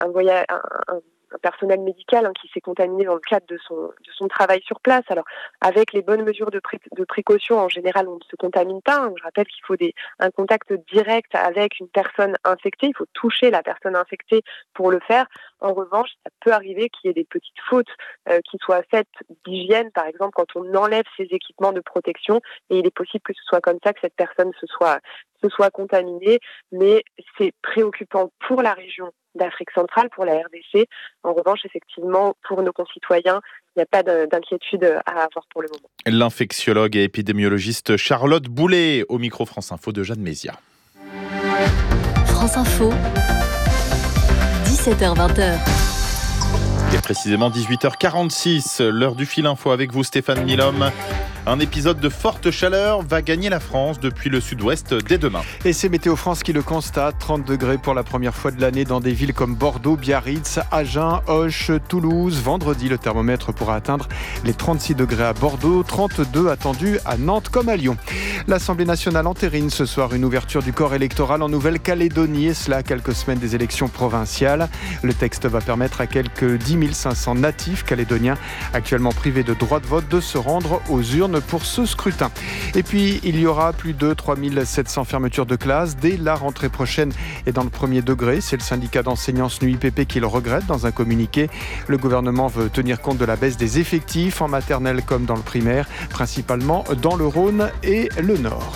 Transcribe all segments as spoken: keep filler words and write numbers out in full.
un voyage, un, un, un personnel médical hein, qui s'est contaminé dans le cadre de son, de son travail sur place. Alors, avec les bonnes mesures de, pré, de précaution, en général, on ne se contamine pas. Hein. Je rappelle qu'il faut des, un contact direct avec une personne infectée. Il faut toucher la personne infectée pour le faire. En revanche, ça peut arriver qu'il y ait des petites fautes euh, qui soient faites d'hygiène, par exemple, quand on enlève ses équipements de protection. Et il est possible que ce soit comme ça que cette personne se soit, se soit contaminée. Mais c'est préoccupant pour la région d'Afrique centrale, pour la R D C. En revanche, effectivement, pour nos concitoyens, il n'y a pas d'inquiétude à avoir pour le moment. L'infectiologue et épidémiologiste Charlotte Boulet au micro France Info de Jeanne Mézia. France Info, dix-sept heures vingt. Il est précisément dix-huit heures quarante-six, l'heure du fil info avec vous Stéphane Milhomme. Un épisode de forte chaleur va gagner la France depuis le sud-ouest dès demain. Et c'est Météo France qui le constate, trente degrés pour la première fois de l'année dans des villes comme Bordeaux, Biarritz, Agen, Auch, Toulouse. Vendredi, le thermomètre pourra atteindre les trente-six degrés à Bordeaux, trente-deux attendus à Nantes comme à Lyon. L'Assemblée nationale entérine ce soir une ouverture du corps électoral en Nouvelle-Calédonie, et cela à quelques semaines des élections provinciales. Le texte va permettre à quelques dix mille cinq cents natifs calédoniens actuellement privés de droit de vote de se rendre aux urnes pour ce scrutin. Et puis, il y aura plus de trois mille sept cents fermetures de classes dès la rentrée prochaine et dans le premier degré. C'est le syndicat d'enseignants S N U I P P qui le regrette dans un communiqué. Le gouvernement veut tenir compte de la baisse des effectifs en maternelle comme dans le primaire, principalement dans le Rhône et le Nord.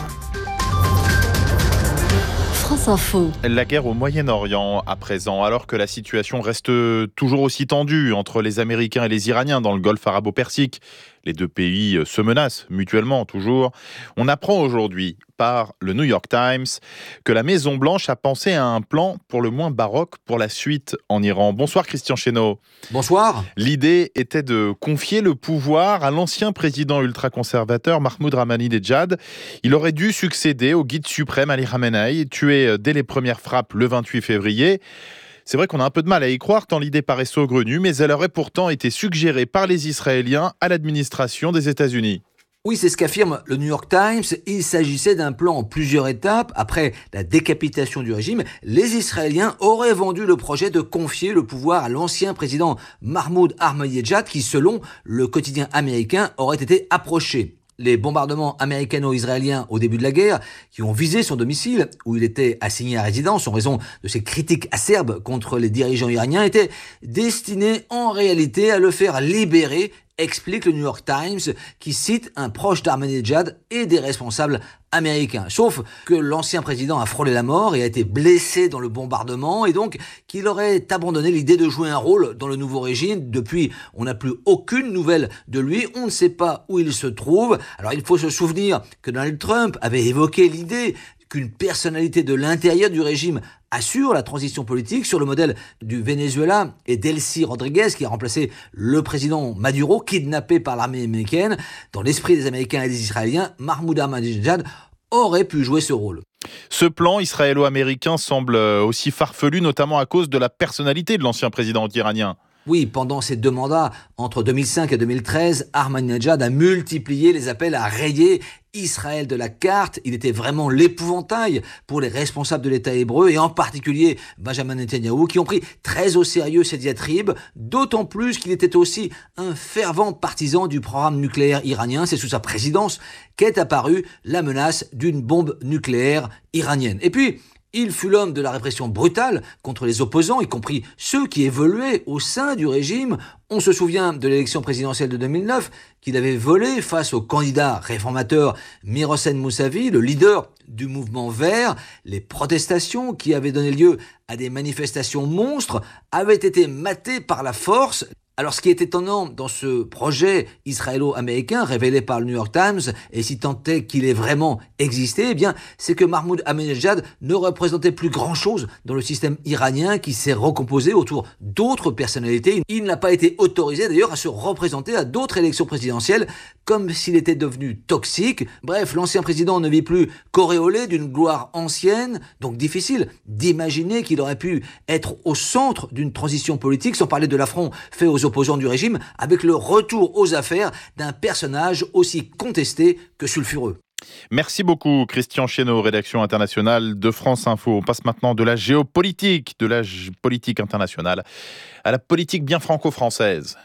France Info. La guerre au Moyen-Orient à présent, alors que la situation reste toujours aussi tendue entre les Américains et les Iraniens dans le Golfe arabo-persique. Les deux pays se menacent mutuellement toujours. On apprend aujourd'hui par le New York Times que la Maison-Blanche a pensé à un plan pour le moins baroque pour la suite en Iran. Bonsoir Christian Chesneau. Bonsoir. L'idée était de confier le pouvoir à l'ancien président ultra-conservateur Mahmoud Ahmadinejad. Il aurait dû succéder au guide suprême Ali Khamenei, tué dès les premières frappes le vingt-huit février. C'est vrai qu'on a un peu de mal à y croire tant l'idée paraît saugrenue, mais elle aurait pourtant été suggérée par les Israéliens à l'administration des États-Unis. Oui, c'est ce qu'affirme le New York Times. Il s'agissait d'un plan en plusieurs étapes. Après la décapitation du régime, les Israéliens auraient vendu le projet de confier le pouvoir à l'ancien président Mahmoud Ahmadinejad, qui, selon le quotidien américain, aurait été approché. Les bombardements américano-israéliens au début de la guerre, qui ont visé son domicile, où il était assigné à résidence en raison de ses critiques acerbes contre les dirigeants iraniens, étaient destinés en réalité à le faire libérer, explique le New York Times, qui cite un proche d'Ahmadinejad et des responsables américains. Sauf que l'ancien président a frôlé la mort et a été blessé dans le bombardement, et donc qu'il aurait abandonné l'idée de jouer un rôle dans le nouveau régime. Depuis, on n'a plus aucune nouvelle de lui, on ne sait pas où il se trouve. Alors il faut se souvenir que Donald Trump avait évoqué l'idée qu'une personnalité de l'intérieur du régime assure la transition politique sur le modèle du Venezuela et Delcy Rodriguez, qui a remplacé le président Maduro, kidnappé par l'armée américaine. Dans l'esprit des Américains et des Israéliens, Mahmoud Ahmadinejad aurait pu jouer ce rôle. Ce plan israélo-américain semble aussi farfelu, notamment à cause de la personnalité de l'ancien président iranien. Oui, pendant ces deux mandats, entre deux mille cinq et deux mille treize, Ahmadinejad a multiplié les appels à rayer Israël de la carte. Il était vraiment l'épouvantail pour les responsables de l'État hébreu, et en particulier Benjamin Netanyahou, qui ont pris très au sérieux ces diatribes, d'autant plus qu'il était aussi un fervent partisan du programme nucléaire iranien. C'est sous sa présidence qu'est apparue la menace d'une bombe nucléaire iranienne. Et puis, il fut l'homme de la répression brutale contre les opposants, y compris ceux qui évoluaient au sein du régime. On se souvient de l'élection présidentielle de deux mille neuf qu'il avait volé face au candidat réformateur Mirhossein Moussavi, le leader du mouvement vert. Les protestations qui avaient donné lieu à des manifestations monstres avaient été matées par la force. Alors, ce qui est étonnant dans ce projet israélo-américain révélé par le New York Times, et si tant est qu'il ait vraiment existé, eh bien, c'est que Mahmoud Ahmadinejad ne représentait plus grand-chose dans le système iranien qui s'est recomposé autour d'autres personnalités. Il n'a pas été autorisé d'ailleurs à se représenter à d'autres élections présidentielles, comme s'il était devenu toxique. Bref, l'ancien président ne vit plus qu'auréolé d'une gloire ancienne, donc difficile d'imaginer qu'il aurait pu être au centre d'une transition politique, sans parler de l'affront fait aux opposants du régime, avec le retour aux affaires d'un personnage aussi contesté que sulfureux. Merci beaucoup Christian Chesneau, rédaction internationale de France Info. On passe maintenant de la géopolitique, de la g- politique internationale, à la politique bien franco-française.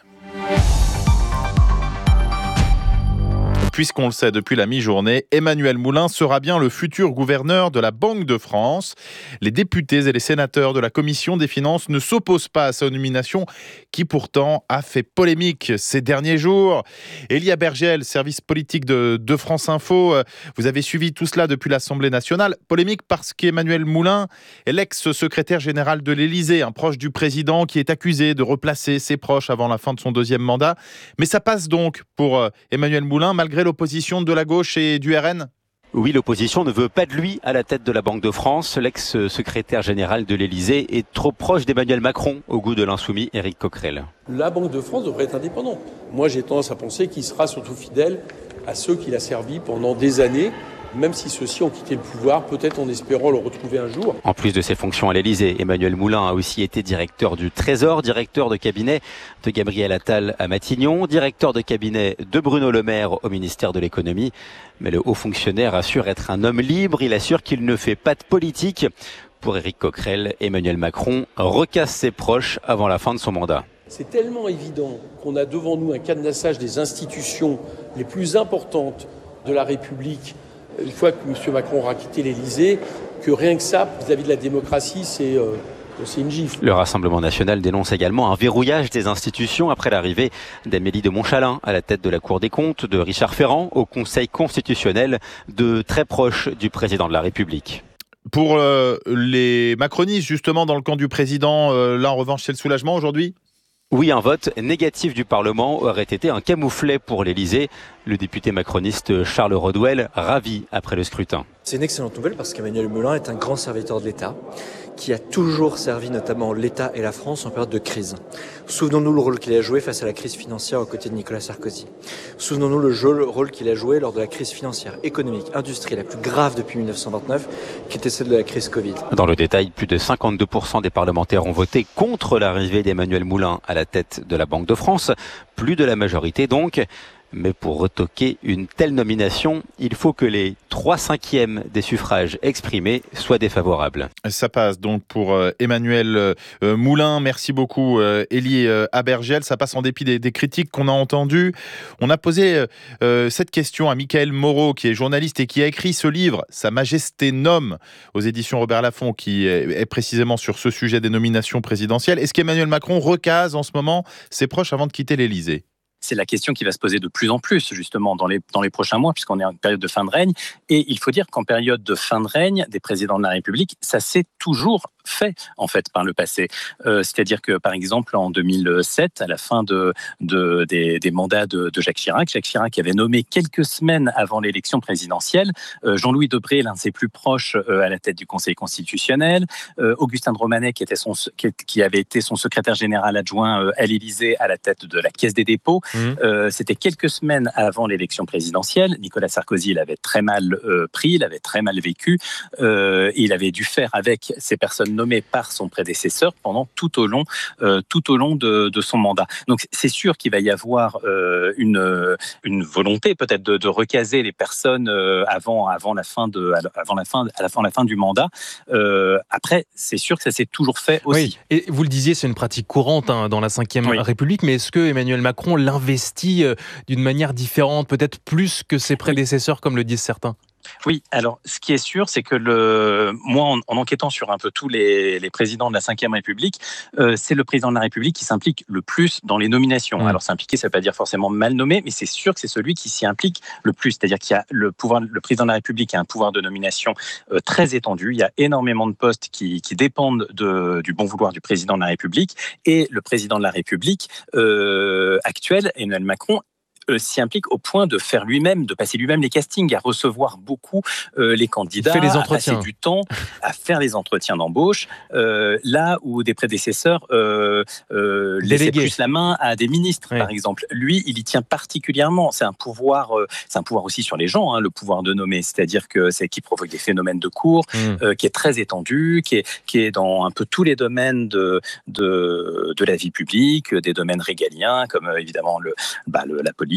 Puisqu'on le sait depuis la mi-journée, Emmanuel Moulin sera bien le futur gouverneur de la Banque de France. Les députés et les sénateurs de la Commission des finances ne s'opposent pas à sa nomination, qui pourtant a fait polémique ces derniers jours. Elie Abergel, service politique de, de France Info, vous avez suivi tout cela depuis l'Assemblée nationale. Polémique parce qu'Emmanuel Moulin est l'ex-secrétaire général de l'Élysée, un proche du président qui est accusé de replacer ses proches avant la fin de son deuxième mandat. Mais ça passe donc pour Emmanuel Moulin, malgré l'opposition de la gauche et du R N ? Oui, l'opposition ne veut pas de lui à la tête de la Banque de France. L'ex-secrétaire général de l'Élysée est trop proche d'Emmanuel Macron, au goût de l'insoumis Éric Coquerel. La Banque de France devrait être indépendante. Moi, j'ai tendance à penser qu'il sera surtout fidèle à ceux qu'il a servis pendant des années, même si ceux-ci ont quitté le pouvoir, peut-être en espérant le retrouver un jour. En plus de ses fonctions à l'Élysée, Emmanuel Moulin a aussi été directeur du Trésor, directeur de cabinet de Gabriel Attal à Matignon, directeur de cabinet de Bruno Le Maire au ministère de l'Économie. Mais le haut fonctionnaire assure être un homme libre, il assure qu'il ne fait pas de politique. Pour Éric Coquerel, Emmanuel Macron recasse ses proches avant la fin de son mandat. C'est tellement évident qu'on a devant nous un cadenassage des institutions les plus importantes de la République, une fois que M. Macron aura quitté l'Élysée, que rien que ça, vis-à-vis de la démocratie, c'est, euh, c'est une gifle. Le Rassemblement national dénonce également un verrouillage des institutions après l'arrivée d'Amélie de Montchalin à la tête de la Cour des comptes, de Richard Ferrand au Conseil constitutionnel, de très proche du président de la République. Pour euh, les macronistes, justement, dans le camp du président, euh, là en revanche, c'est le soulagement aujourd'hui ? Oui, un vote négatif du Parlement aurait été un camouflet pour l'Élysée. Le député macroniste Charles Rodwell, ravi après le scrutin. C'est une excellente nouvelle parce qu'Emmanuel Moulin est un grand serviteur de l'État qui a toujours servi notamment l'État et la France en période de crise. Souvenons-nous le rôle qu'il a joué face à la crise financière aux côtés de Nicolas Sarkozy. Souvenons-nous le, jeu, le rôle qu'il a joué lors de la crise financière, économique, industrielle la plus grave depuis dix-neuf cent vingt-neuf, qui était celle de la crise Covid. Dans le détail, plus de cinquante-deux pour cent des parlementaires ont voté contre l'arrivée d'Emmanuel Moulin à la tête de la Banque de France. Plus de la majorité donc. Mais pour retoquer une telle nomination, il faut que les trois cinquièmes des suffrages exprimés soient défavorables. Ça passe donc pour euh, Emmanuel euh, Moulin. Merci beaucoup euh, Elie euh, Abergel. Ça passe en dépit des, des critiques qu'on a entendues. On a posé euh, cette question à Mickaël Moreau, qui est journaliste et qui a écrit ce livre, Sa Majesté nomme, aux éditions Robert Laffont, qui est, est précisément sur ce sujet des nominations présidentielles. Est-ce qu'Emmanuel Macron recase en ce moment ses proches avant de quitter l'Élysée ? C'est la question qui va se poser de plus en plus, justement, dans les, dans les prochains mois, puisqu'on est en période de fin de règne. Et il faut dire qu'en période de fin de règne des présidents de la République, ça s'est toujours fait, en fait, par le passé. Euh, c'est-à-dire que, par exemple, en deux mille sept, à la fin de, de, des, des mandats de, de Jacques Chirac, Jacques Chirac avait nommé quelques semaines avant l'élection présidentielle euh, Jean-Louis Debré, l'un de ses plus proches, euh, à la tête du Conseil constitutionnel, euh, Augustin de Romanet, qui, était son, qui, qui avait été son secrétaire général adjoint euh, à l'Élysée, à la tête de la Caisse des dépôts. Mmh. Euh, c'était quelques semaines avant l'élection présidentielle. Nicolas Sarkozy l'avait très mal euh, pris, l'avait très mal vécu. Euh, et il avait dû faire avec ces personnes nommées par son prédécesseur pendant tout au long, euh, tout au long de, de son mandat. Donc c'est sûr qu'il va y avoir euh, une, une volonté peut-être de, de recaser les personnes euh, avant, avant la fin de, avant la fin, à la fin, la fin du mandat. Euh, après, c'est sûr que ça s'est toujours fait aussi. Oui. Et vous le disiez, c'est une pratique courante hein, dans la cinquième oui. République. Mais est-ce que Emmanuel Macron l'investit d'une manière différente, peut-être plus que ses prédécesseurs, comme le disent certains ? Oui, alors ce qui est sûr, c'est que le, moi, en, en enquêtant sur un peu tous les, les présidents de la cinquième République, euh, c'est le président de la République qui s'implique le plus dans les nominations. Mmh. Alors s'impliquer, ça ne veut pas dire forcément mal nommé, mais c'est sûr que c'est celui qui s'y implique le plus. C'est-à-dire qu'il y a le pouvoir, le président de la République a un pouvoir de nomination euh, très étendu. Il y a énormément de postes qui, qui dépendent de, du bon vouloir du président de la République. Et le président de la République euh, actuel, Emmanuel Macron, s'y implique au point de faire lui-même, de passer lui-même les castings, à recevoir beaucoup euh, les candidats, les à passer du temps, à faire les entretiens d'embauche, euh, là où des prédécesseurs euh, euh, laissaient plus la main à des ministres, oui. par exemple. Lui, il y tient particulièrement. C'est un pouvoir, euh, c'est un pouvoir aussi sur les gens, hein, le pouvoir de nommer, c'est-à-dire que c'est qui provoque des phénomènes de cour, mmh. euh, qui est très étendu, qui est qui est dans un peu tous les domaines de de de la vie publique, des domaines régaliens, comme euh, évidemment le, bah, le la police.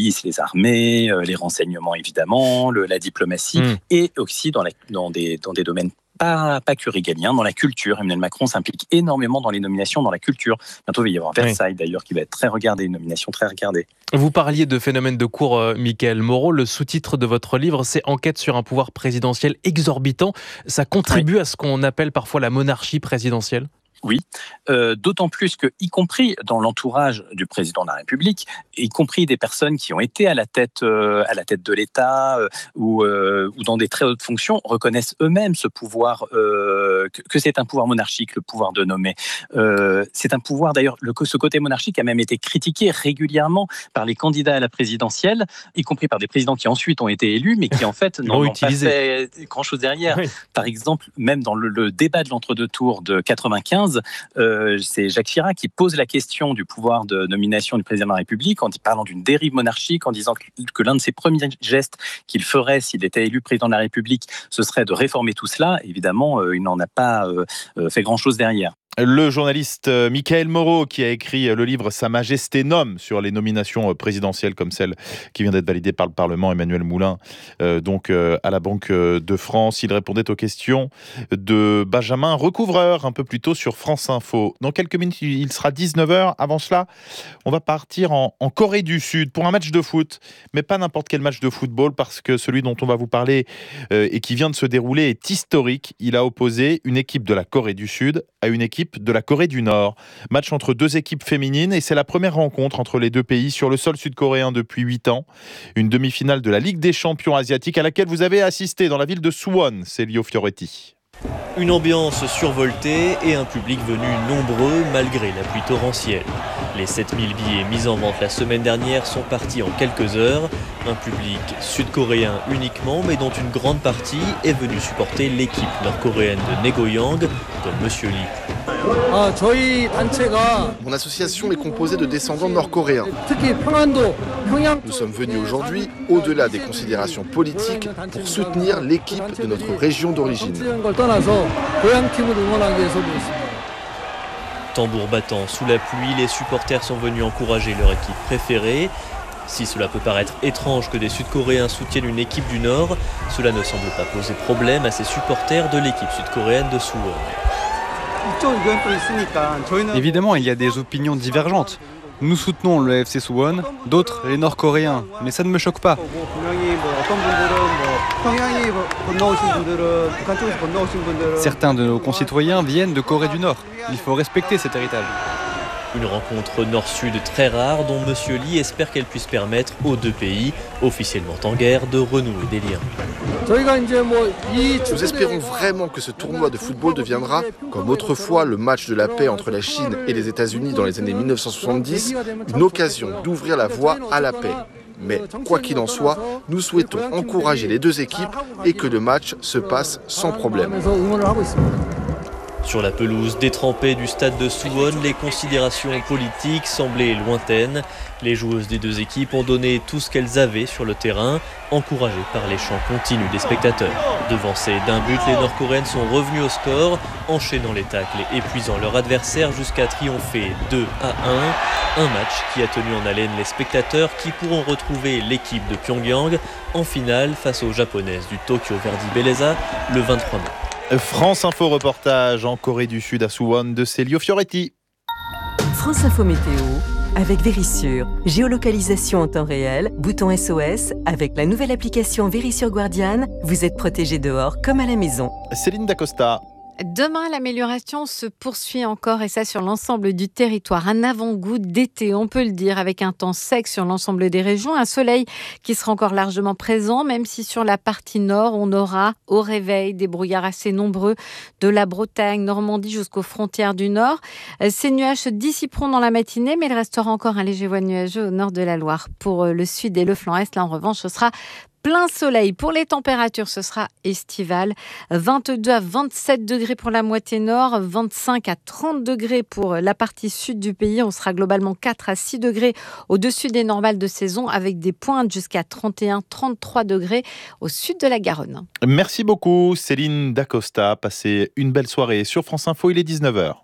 police, les armées, euh, les renseignements évidemment, le, la diplomatie, mmh. et aussi dans, la, dans, des, dans des domaines Pas, pas que régalien, dans la culture. Emmanuel Macron s'implique énormément dans les nominations dans la culture. Bientôt, il va y avoir Versailles, oui. d'ailleurs, qui va être très regardé, une nomination très regardée. Vous parliez de phénomène de cour, euh, Mickaël Moreau. Le sous-titre de votre livre, c'est « Enquête sur un pouvoir présidentiel exorbitant ». Ça contribue oui. à ce qu'on appelle parfois la monarchie présidentielle ? Oui, euh, d'autant plus que, y compris dans l'entourage du président de la République, y compris des personnes qui ont été à la tête, euh, à la tête de l'État euh, ou, euh, ou dans des très hautes fonctions, reconnaissent eux-mêmes ce pouvoir, euh, que, que c'est un pouvoir monarchique, le pouvoir de nommer. Euh, c'est un pouvoir, d'ailleurs, le, ce côté monarchique a même été critiqué régulièrement par les candidats à la présidentielle, y compris par des présidents qui ensuite ont été élus, mais qui en fait n'ont pas fait grand-chose derrière. Oui. Par exemple, même dans le, le débat de l'entre-deux tours de quatre-vingt-quinze, Euh, c'est Jacques Chirac qui pose la question du pouvoir de nomination du président de la République en parlant d'une dérive monarchique, en disant que, que l'un de ses premiers gestes qu'il ferait s'il était élu président de la République, ce serait de réformer tout cela. Évidemment, euh, il n'en a pas euh, fait grand-chose derrière. Le journaliste Mickaël Moreau, qui a écrit le livre « Sa Majesté nomme » sur les nominations présidentielles comme celle qui vient d'être validée par le Parlement, Emmanuel Moulin, euh, donc euh, à la Banque de France. Il répondait aux questions de Benjamin Recouvreur, un peu plus tôt sur France Info. Dans quelques minutes, il sera dix-neuf heures. Avant cela, on va partir en, en Corée du Sud pour un match de foot, mais pas n'importe quel match de football, parce que celui dont on va vous parler euh, et qui vient de se dérouler est historique. Il a opposé une équipe de la Corée du Sud à une équipe de la Corée du Nord. Match entre deux équipes féminines et c'est la première rencontre entre les deux pays sur le sol sud-coréen depuis huit ans. Une demi-finale de la Ligue des champions asiatiques à laquelle vous avez assisté dans la ville de Suwon, Célio Fioretti. Une ambiance survoltée et un public venu nombreux malgré la pluie torrentielle. Les sept mille billets mis en vente la semaine dernière sont partis en quelques heures. Un public sud-coréen uniquement, mais dont une grande partie est venue supporter l'équipe nord-coréenne de Naegoyang, comme Monsieur Lee. Mon association est composée de descendants nord-coréens. Nous sommes venus aujourd'hui, au-delà des considérations politiques, pour soutenir l'équipe de notre région d'origine. Tambour battant sous la pluie, les supporters sont venus encourager leur équipe préférée. Si cela peut paraître étrange que des Sud-Coréens soutiennent une équipe du Nord, cela ne semble pas poser problème à ces supporters de l'équipe sud-coréenne de Suwon. Évidemment, il y a des opinions divergentes. Nous soutenons le F C Suwon, d'autres les Nord-Coréens, mais ça ne me choque pas. Certains de nos concitoyens viennent de Corée du Nord. Il faut respecter cet héritage. Une rencontre nord-sud très rare dont Monsieur Lee espère qu'elle puisse permettre aux deux pays, officiellement en guerre, de renouer des liens. Nous espérons vraiment que ce tournoi de football deviendra, comme autrefois le match de la paix entre la Chine et les États-Unis dans les années mille neuf cent soixante-dix, une occasion d'ouvrir la voie à la paix. Mais quoi qu'il en soit, nous souhaitons encourager les deux équipes et que le match se passe sans problème. Sur la pelouse détrempée du stade de Suwon, les considérations politiques semblaient lointaines. Les joueuses des deux équipes ont donné tout ce qu'elles avaient sur le terrain, encouragées par les chants continus des spectateurs. Devancées d'un but, les Nord-Coréennes sont revenues au score, enchaînant les tacles et épuisant leur adversaire jusqu'à triompher deux à un. Un match qui a tenu en haleine les spectateurs qui pourront retrouver l'équipe de Pyongyang en finale face aux japonaises du Tokyo Verdy Belleza le vingt-trois mai. France Info reportage en Corée du Sud à Suwon de Célio Fioretti. France Info Météo avec Vérissure. Géolocalisation en temps réel, bouton S O S. Avec la nouvelle application Vérissure Guardian, vous êtes protégé dehors comme à la maison. Céline Dacosta. Demain, l'amélioration se poursuit encore et ça sur l'ensemble du territoire. Un avant-goût d'été, on peut le dire, avec un temps sec sur l'ensemble des régions. Un soleil qui sera encore largement présent, même si sur la partie nord, on aura au réveil des brouillards assez nombreux de la Bretagne, Normandie jusqu'aux frontières du nord. Ces nuages se dissiperont dans la matinée, mais il restera encore un léger voile nuageux au nord de la Loire. Pour le sud et le flanc est, là en revanche, ce sera plein soleil. Pour les températures, ce sera estival. vingt-deux à vingt-sept degrés pour la moitié nord, vingt-cinq à trente degrés pour la partie sud du pays. On sera globalement quatre à six degrés au-dessus des normales de saison avec des pointes jusqu'à trente et un à trente-trois degrés au sud de la Garonne. Merci beaucoup Céline Dacosta. Passez une belle soirée sur France Info, il est dix-neuf heures.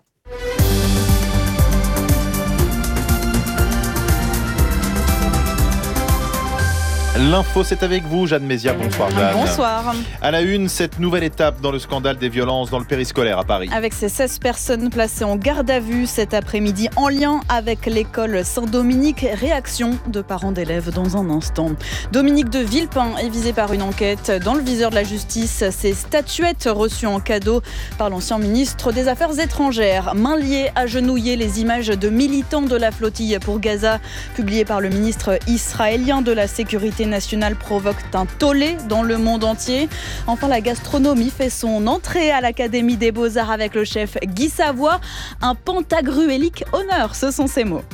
L'info, c'est avec vous, Jeanne Mézia. Bonsoir, Jeanne. Bonsoir. À la une, cette nouvelle étape dans le scandale des violences dans le périscolaire à Paris. Avec ces seize personnes placées en garde à vue cet après-midi en lien avec l'école Saint-Dominique. Réaction de parents d'élèves dans un instant. Dominique de Villepin est visé par une enquête dans le viseur de la justice. Ces statuettes reçues en cadeau par l'ancien ministre des Affaires étrangères. Mains liées, agenouillées, les images de militants de la flottille pour Gaza, publiées par le ministre israélien de la Sécurité nationale, provoquent un tollé dans le monde entier. Enfin, la gastronomie fait son entrée à l'Académie des Beaux-Arts avec le chef Guy Savoy. Un pentagruélique honneur, ce sont ses mots.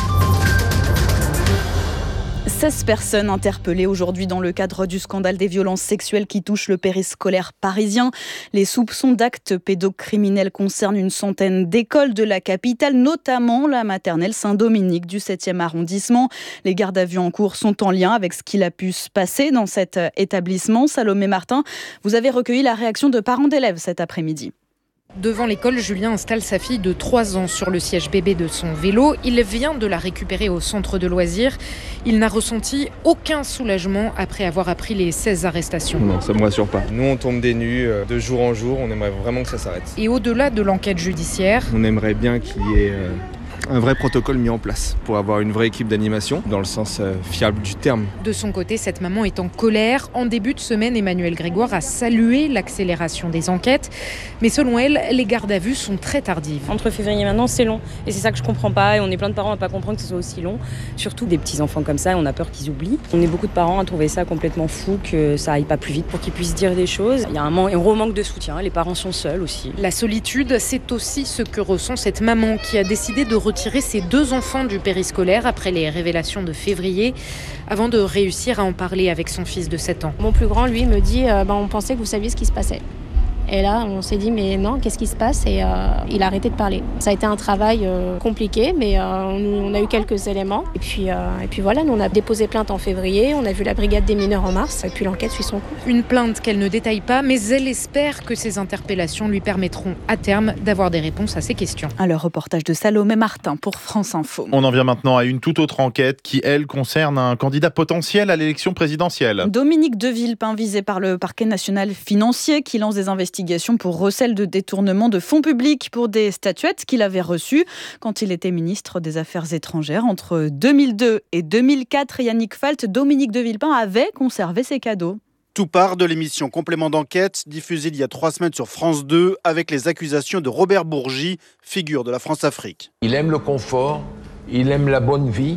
seize personnes interpellées aujourd'hui dans le cadre du scandale des violences sexuelles qui touche le périscolaire parisien. Les soupçons d'actes pédocriminels concernent une centaine d'écoles de la capitale, notamment la maternelle Saint-Dominique du septième arrondissement. Les gardes à vue en cours sont en lien avec ce qu'il a pu se passer dans cet établissement. Salomé Martin, vous avez recueilli la réaction de parents d'élèves cet après-midi. Devant l'école, Julien installe sa fille de trois ans sur le siège bébé de son vélo. Il vient de la récupérer au centre de loisirs. Il n'a ressenti aucun soulagement après avoir appris les seize arrestations. Non, ça ne me rassure pas. Nous, on tombe des nues de jour en jour. On aimerait vraiment que ça s'arrête. Et au-delà de l'enquête judiciaire, on aimerait bien qu'il y ait euh, un vrai protocole mis en place pour avoir une vraie équipe d'animation, dans le sens euh, fiable du terme. De son côté, cette maman est en colère. En début de semaine, Emmanuel Grégoire a salué l'accélération des enquêtes. Mais selon elle, les gardes à vue sont très tardives. Entre février et maintenant, c'est long. Et c'est ça que je comprends pas. Et on est plein de parents à pas comprendre que ce soit aussi long. Surtout des petits-enfants comme ça, on a peur qu'ils oublient. On est beaucoup de parents à trouver ça complètement fou, que ça aille pas plus vite pour qu'ils puissent dire des choses. Il y a un, man- un gros manque de soutien. Les parents sont seuls aussi. La solitude, c'est aussi ce que ressent cette maman qui a décidé de retirer ses deux enfants du périscolaire après les révélations de février, avant de réussir à en parler avec son fils de sept ans. Mon plus grand, lui, me dit euh, bah, on pensait que vous saviez ce qui se passait. Et là, on s'est dit, mais non, qu'est-ce qui se passe ? Et euh, il a arrêté de parler. Ça a été un travail euh, compliqué, mais euh, on, on a eu quelques éléments. Et puis, euh, et puis voilà, nous, on a déposé plainte en février, on a vu la brigade des mineurs en mars, et puis l'enquête suit son cours. Une plainte qu'elle ne détaille pas, mais elle espère que ces interpellations lui permettront à terme d'avoir des réponses à ses questions. Alors, reportage de Salomé Martin pour France Info. On en vient maintenant à une toute autre enquête qui, elle, concerne un candidat potentiel à l'élection présidentielle. Dominique de Villepin, visé par le parquet national financier qui lance des investigations pour recel de détournement de fonds publics pour des statuettes qu'il avait reçues quand il était ministre des Affaires étrangères. Entre deux mille deux et deux mille quatre, Yannick Falt, Dominique de Villepin avait conservé ses cadeaux. Tout part de l'émission Complément d'enquête, diffusée il y a trois semaines sur France deux, avec les accusations de Robert Bourgi, figure de la France-Afrique. Il aime le confort, il aime la bonne vie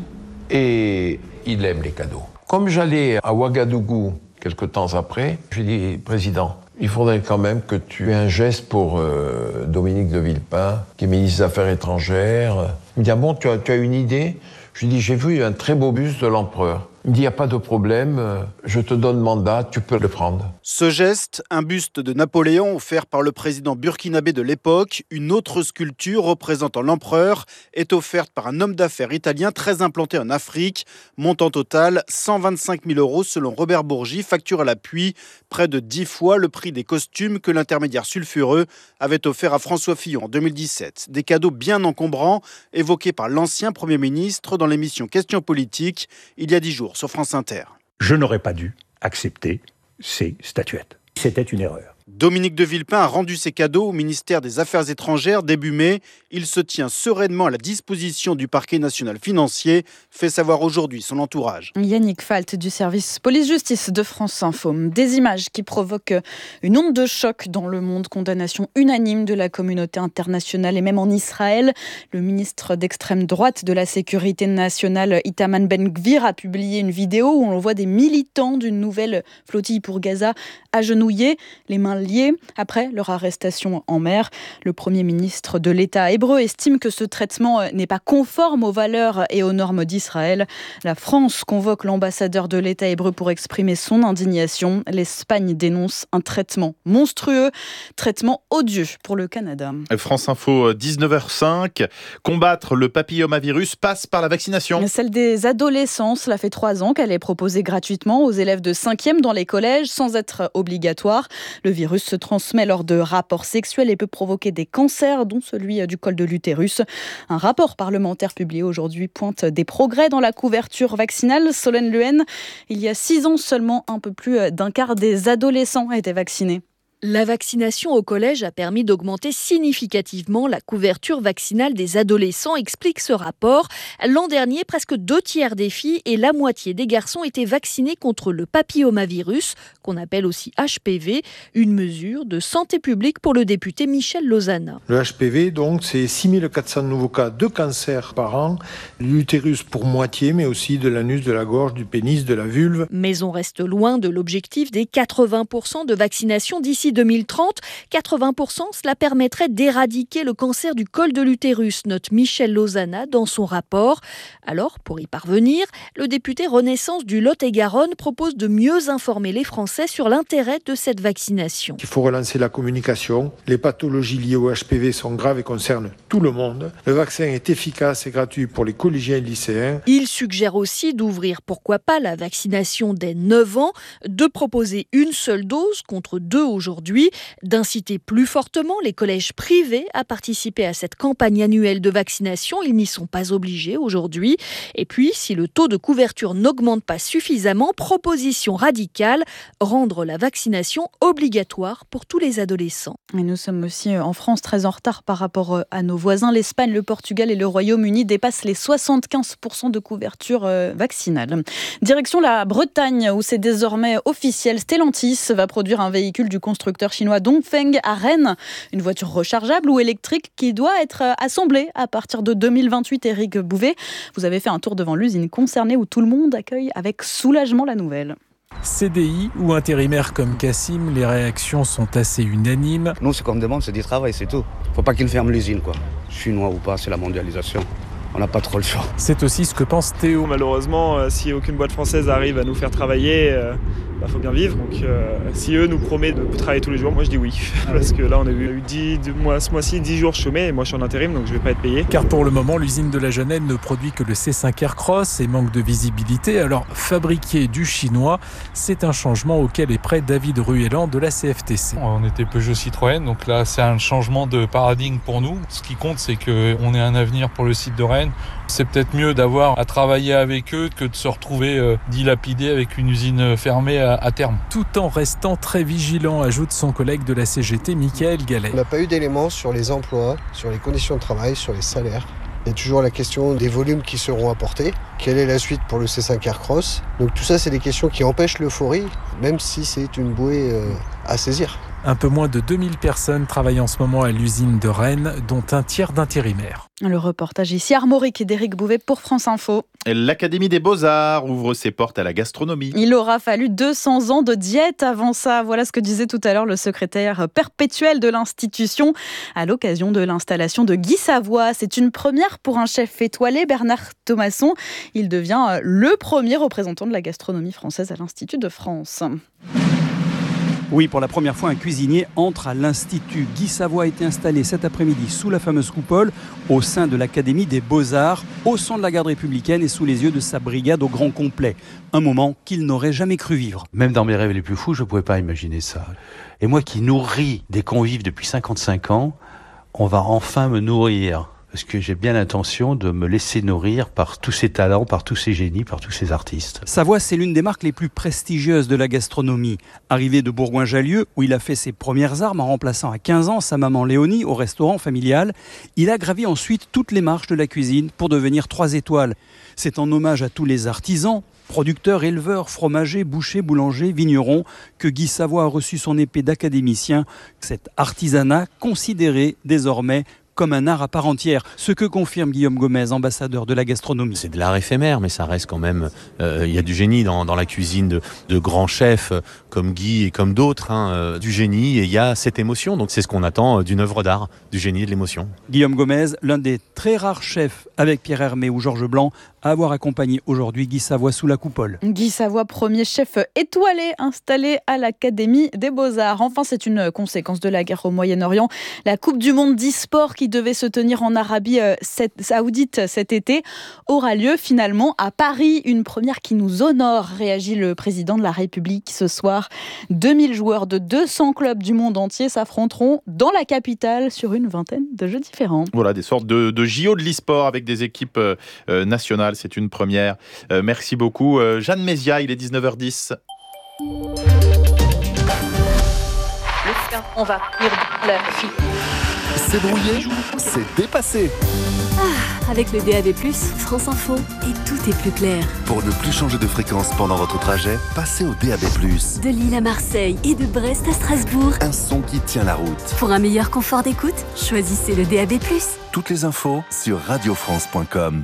et il aime les cadeaux. Comme j'allais à Ouagadougou quelques temps après, j'ai dit « Président, il faudrait quand même que tu aies un geste pour euh, Dominique de Villepin, qui est ministre des Affaires étrangères. » Il me dit « Ah bon, tu as, tu as une idée ?» Je lui dis « J'ai vu un très beau buste de l'empereur. » Il me dit « Il n'y a pas de problème, je te donne mandat, tu peux le prendre. » Ce geste, un buste de Napoléon offert par le président burkinabé de l'époque, une autre sculpture représentant l'empereur, est offerte par un homme d'affaires italien très implanté en Afrique. Montant total, cent vingt-cinq mille euros selon Robert Bourgi, facture à l'appui, près de dix fois le prix des costumes que l'intermédiaire sulfureux avait offert à François Fillon en deux mille dix-sept. Des cadeaux bien encombrants, évoqués par l'ancien Premier ministre dans l'émission Questions politiques, il y a dix jours sur France Inter. Je n'aurais pas dû accepter ces statuettes. C'était une erreur. Dominique de Villepin a rendu ses cadeaux au ministère des Affaires étrangères début mai. Il se tient sereinement à la disposition du parquet national financier, fait savoir aujourd'hui son entourage. Yannick Falt du service police-justice de France Info. Des images qui provoquent une onde de choc dans le monde. Condamnation unanime de la communauté internationale et même en Israël. Le ministre d'extrême droite de la Sécurité nationale, Itamar Ben-Gvir, a publié une vidéo où on voit des militants d'une nouvelle flottille pour Gaza agenouillés, les mains liés après leur arrestation en mer. Le Premier ministre de l'État hébreu estime que ce traitement n'est pas conforme aux valeurs et aux normes d'Israël. La France convoque l'ambassadeur de l'État hébreu pour exprimer son indignation. L'Espagne dénonce un traitement monstrueux, traitement odieux pour le Canada. France Info, dix-neuf heures cinq. Combattre le papillomavirus passe par la vaccination. Celle des adolescents, cela fait trois ans qu'elle est proposée gratuitement aux élèves de cinquième dans les collèges sans être obligatoire. Le virus papillomavirus se transmet lors de rapports sexuels et peut provoquer des cancers, dont celui du col de l'utérus. Un rapport parlementaire publié aujourd'hui pointe des progrès dans la couverture vaccinale. Solène Lehen, il y a six ans seulement, un peu plus d'un quart des adolescents étaient vaccinés. La vaccination au collège a permis d'augmenter significativement la couverture vaccinale des adolescents, explique ce rapport. L'an dernier, presque deux tiers des filles et la moitié des garçons étaient vaccinés contre le papillomavirus, qu'on appelle aussi H P V, une mesure de santé publique pour le député Michel Lozana. Le H P V, donc, c'est six mille quatre cents nouveaux cas de cancer par an, l'utérus pour moitié, mais aussi de l'anus, de la gorge, du pénis, de la vulve. Mais on reste loin de l'objectif des quatre-vingts pour cent de vaccination d'ici deux mille trente. quatre-vingts pour cent, cela permettrait d'éradiquer le cancer du col de l'utérus, note Michel Lozana dans son rapport. Alors, pour y parvenir, le député Renaissance du Lot-et-Garonne propose de mieux informer les Français sur l'intérêt de cette vaccination. Il faut relancer la communication. Les pathologies liées au H P V sont graves et concernent tout le monde. Le vaccin est efficace et gratuit pour les collégiens et lycéens. Il suggère aussi d'ouvrir, pourquoi pas, la vaccination dès neuf ans, de proposer une seule dose contre deux aujourd'hui, d'inciter plus fortement les collèges privés à participer à cette campagne annuelle de vaccination. Ils n'y sont pas obligés aujourd'hui. Et puis, si le taux de couverture n'augmente pas suffisamment, proposition radicale, rendre la vaccination obligatoire pour tous les adolescents. Et nous sommes aussi en France très en retard par rapport à nos voisins. L'Espagne, le Portugal et le Royaume-Uni dépassent les soixante-quinze pour cent de couverture vaccinale. Direction la Bretagne, où c'est désormais officiel. Stellantis va produire un véhicule du constructeur chinois Dongfeng à Rennes. Une voiture rechargeable ou électrique qui doit être assemblée à partir de deux mille vingt-huit. Éric Bouvet, vous avez fait un tour devant l'usine concernée où tout le monde accueille avec soulagement la nouvelle. C D I ou intérimaire comme Cassim, les réactions sont assez unanimes. Nous, ce qu'on demande, c'est du travail, c'est tout. Faut pas qu'ils ferment l'usine, quoi. Chinois ou pas, c'est la mondialisation. On n'a pas trop le choix. C'est aussi ce que pense Théo. Malheureusement, euh, si aucune boîte française arrive à nous faire travailler, il euh, bah, faut bien vivre. Donc, euh, si eux nous promettent de travailler tous les jours, moi je dis oui. Parce que là, on a eu dix, deux mois, ce mois-ci dix jours chômés et moi je suis en intérim, donc je ne vais pas être payé. Car pour le moment, l'usine de la Jeunette ne produit que le C cinq Aircross et manque de visibilité. Alors, fabriquer du chinois, c'est un changement auquel est prêt David Ruellan de la C F T C. On était Peugeot Citroën, donc là, c'est un changement de paradigme pour nous. Ce qui compte, c'est qu'on ait un avenir pour le site de Rennes. C'est peut-être mieux d'avoir à travailler avec eux que de se retrouver euh, dilapidé avec une usine fermée à, à terme. Tout en restant très vigilant, ajoute son collègue de la C G T, Michael Gallet. On n'a pas eu d'éléments sur les emplois, sur les conditions de travail, sur les salaires. Il y a toujours la question des volumes qui seront apportés. Quelle est la suite pour le C cinq Aircross? Donc tout ça, c'est des questions qui empêchent l'euphorie, même si c'est une bouée euh, à saisir. Un peu moins de deux mille personnes travaillent en ce moment à l'usine de Rennes, dont un tiers d'intérimaires. Le reportage ici, Armorique et d'Éric Bouvet pour France Info. L'Académie des Beaux-Arts ouvre ses portes à la gastronomie. Il aura fallu deux cents ans de diète avant ça. Voilà ce que disait tout à l'heure le secrétaire perpétuel de l'institution à l'occasion de l'installation de Guy Savoy. C'est une première pour un chef étoilé, Bernard Thomasson. Il devient le premier représentant de la gastronomie française à l'Institut de France. Oui, pour la première fois, un cuisinier entre à l'Institut. Guy Savoy a été installé cet après-midi sous la fameuse coupole au sein de l'Académie des Beaux-Arts, au centre de la garde républicaine et sous les yeux de sa brigade au grand complet. Un moment qu'il n'aurait jamais cru vivre. Même dans mes rêves les plus fous, je ne pouvais pas imaginer ça. Et moi qui nourris des convives depuis cinquante-cinq ans, on va enfin me nourrir. Parce que j'ai bien l'intention de me laisser nourrir par tous ces talents, par tous ces génies, par tous ces artistes. Savoy, c'est l'une des marques les plus prestigieuses de la gastronomie. Arrivé de Bourgoin-Jallieu, où il a fait ses premières armes en remplaçant à quinze ans sa maman Léonie au restaurant familial, il a gravi ensuite toutes les marches de la cuisine pour devenir trois étoiles. C'est en hommage à tous les artisans, producteurs, éleveurs, fromagers, bouchers, boulangers, vignerons, que Guy Savoy a reçu son épée d'académicien. Cet artisanat considéré désormais comme un art à part entière, ce que confirme Guillaume Gomez, ambassadeur de la gastronomie. C'est de l'art éphémère, mais ça reste quand même... Il euh, y a du génie dans, dans la cuisine de, de grands chefs euh, comme Guy et comme d'autres, hein, euh, du génie, et il y a cette émotion. Donc c'est ce qu'on attend euh, d'une œuvre d'art, du génie et de l'émotion. Guillaume Gomez, l'un des très rares chefs, avec Pierre Hermé ou Georges Blanc, à avoir accompagné aujourd'hui Guy Savoy sous la coupole. Guy Savoy, premier chef étoilé installé à l'Académie des Beaux-Arts. Enfin, c'est une conséquence de la guerre au Moyen-Orient. La Coupe du Monde d'e-sport qui qui devait se tenir en Arabie Saoudite cet été aura lieu finalement à Paris. Une première qui nous honore, réagit le président de la République ce soir. deux mille joueurs de deux cents clubs du monde entier s'affronteront dans la capitale sur une vingtaine de jeux différents. Voilà, des sortes de, de J O de l'e-sport avec des équipes euh, nationales. C'est une première. Euh, merci beaucoup. Euh, Jeanne Mézia, il est dix-neuf heures dix. On va lire la fille. C'est brouillé, c'est dépassé. Ah, avec le D A B plus, France Info, et tout est plus clair. Pour ne plus changer de fréquence pendant votre trajet, passez au D A B plus. De Lille à Marseille et de Brest à Strasbourg. Un son qui tient la route. Pour un meilleur confort d'écoute, choisissez le D A B plus. Toutes les infos sur radio france point com.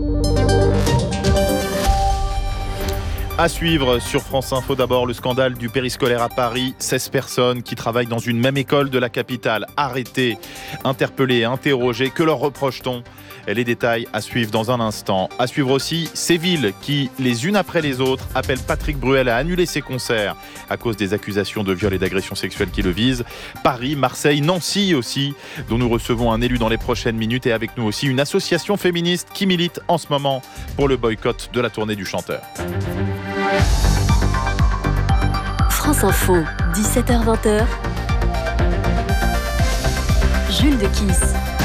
À suivre sur France Info, d'abord le scandale du périscolaire à Paris. seize personnes qui travaillent dans une même école de la capitale, arrêtées, interpellées, interrogées. Que leur reproche-t-on ? Les détails à suivre dans un instant. À suivre aussi ces villes qui, les unes après les autres, appellent Patrick Bruel à annuler ses concerts à cause des accusations de viol et d'agression sexuelle qui le visent. Paris, Marseille, Nancy aussi, dont nous recevons un élu dans les prochaines minutes, et avec nous aussi une association féministe qui milite en ce moment pour le boycott de la tournée du chanteur. France Info, dix-sept heures vingt. Jules de Kiss.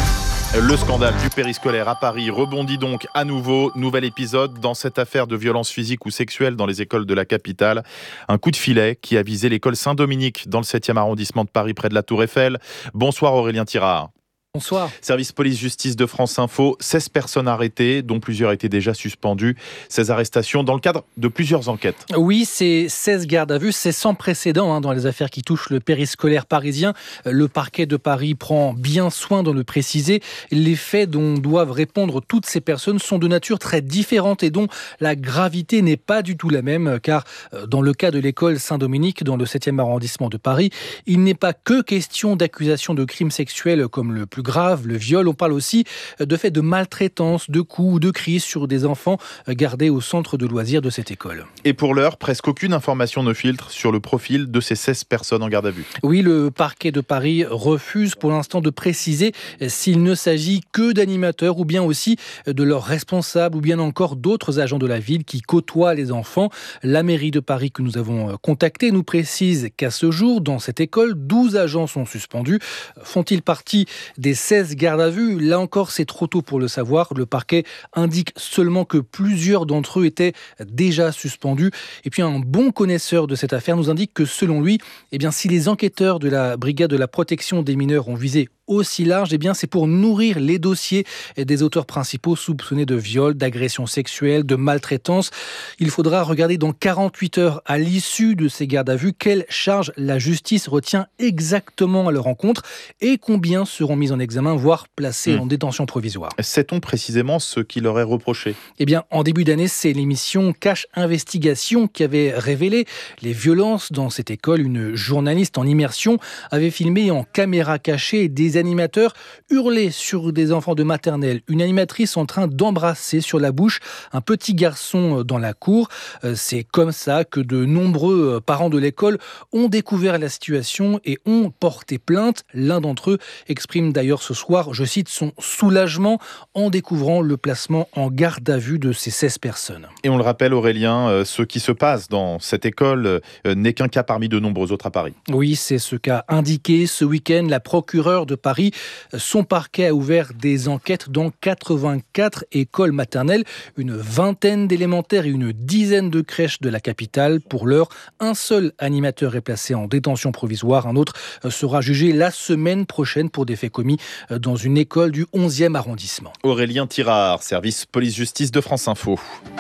Le scandale du périscolaire à Paris rebondit donc à nouveau. Nouvel épisode dans cette affaire de violence physique ou sexuelle dans les écoles de la capitale. Un coup de filet qui a visé l'école Saint-Dominique dans le septième arrondissement de Paris, près de la Tour Eiffel. Bonsoir Aurélien Tirard. Bonsoir. Service police-justice de France Info, seize personnes arrêtées, dont plusieurs étaient déjà suspendues. Ces arrestations dans le cadre de plusieurs enquêtes. Oui, c'est seize gardes à vue, c'est sans précédent hein, dans les affaires qui touchent le périscolaire parisien. Le parquet de Paris prend bien soin de le préciser. Les faits dont doivent répondre toutes ces personnes sont de nature très différente et dont la gravité n'est pas du tout la même, car dans le cas de l'école Saint-Dominique, dans le septième arrondissement de Paris, il n'est pas que question d'accusation de crimes sexuels comme le plus grave, le viol. On parle aussi de faits de maltraitance, de coups ou de cris sur des enfants gardés au centre de loisirs de cette école. Et pour l'heure, presque aucune information ne filtre sur le profil de ces seize personnes en garde à vue. Oui, le parquet de Paris refuse pour l'instant de préciser s'il ne s'agit que d'animateurs ou bien aussi de leurs responsables ou bien encore d'autres agents de la ville qui côtoient les enfants. La mairie de Paris que nous avons contactée nous précise qu'à ce jour, dans cette école, douze agents sont suspendus. Font-ils partie des seize gardes à vue? Là encore, c'est trop tôt pour le savoir. Le parquet indique seulement que plusieurs d'entre eux étaient déjà suspendus. Et puis un bon connaisseur de cette affaire nous indique que selon lui, eh bien, si les enquêteurs de la brigade de la protection des mineurs ont visé aussi large, eh bien, c'est pour nourrir les dossiers des auteurs principaux soupçonnés de viol, d'agression sexuelle, de maltraitance. Il faudra regarder dans quarante-huit heures à l'issue de ces gardes à vue quelle charge la justice retient exactement à leur encontre et combien seront mis en examen, voire placés mmh. en détention provisoire. Sait-on précisément ce qui leur est reproché ? Eh bien, en début d'année, c'est l'émission Cache Investigation qui avait révélé les violences dans cette école. Une journaliste en immersion avait filmé en caméra cachée des animateurs hurlaient sur des enfants de maternelle. Une animatrice en train d'embrasser sur la bouche un petit garçon dans la cour. C'est comme ça que de nombreux parents de l'école ont découvert la situation et ont porté plainte. L'un d'entre eux exprime d'ailleurs ce soir, je cite, son soulagement en découvrant le placement en garde à vue de ces seize personnes. Et on le rappelle Aurélien, ce qui se passe dans cette école n'est qu'un cas parmi de nombreux autres à Paris. Oui, c'est ce qu'a indiqué ce week-end la procureure de Paris. Son parquet a ouvert des enquêtes dans quatre-vingt-quatre écoles maternelles, une vingtaine d'élémentaires et une dizaine de crèches de la capitale. Pour l'heure, un seul animateur est placé en détention provisoire. Un autre sera jugé la semaine prochaine pour des faits commis dans une école du onzième arrondissement. Aurélien Tirard, service police-justice de France Info.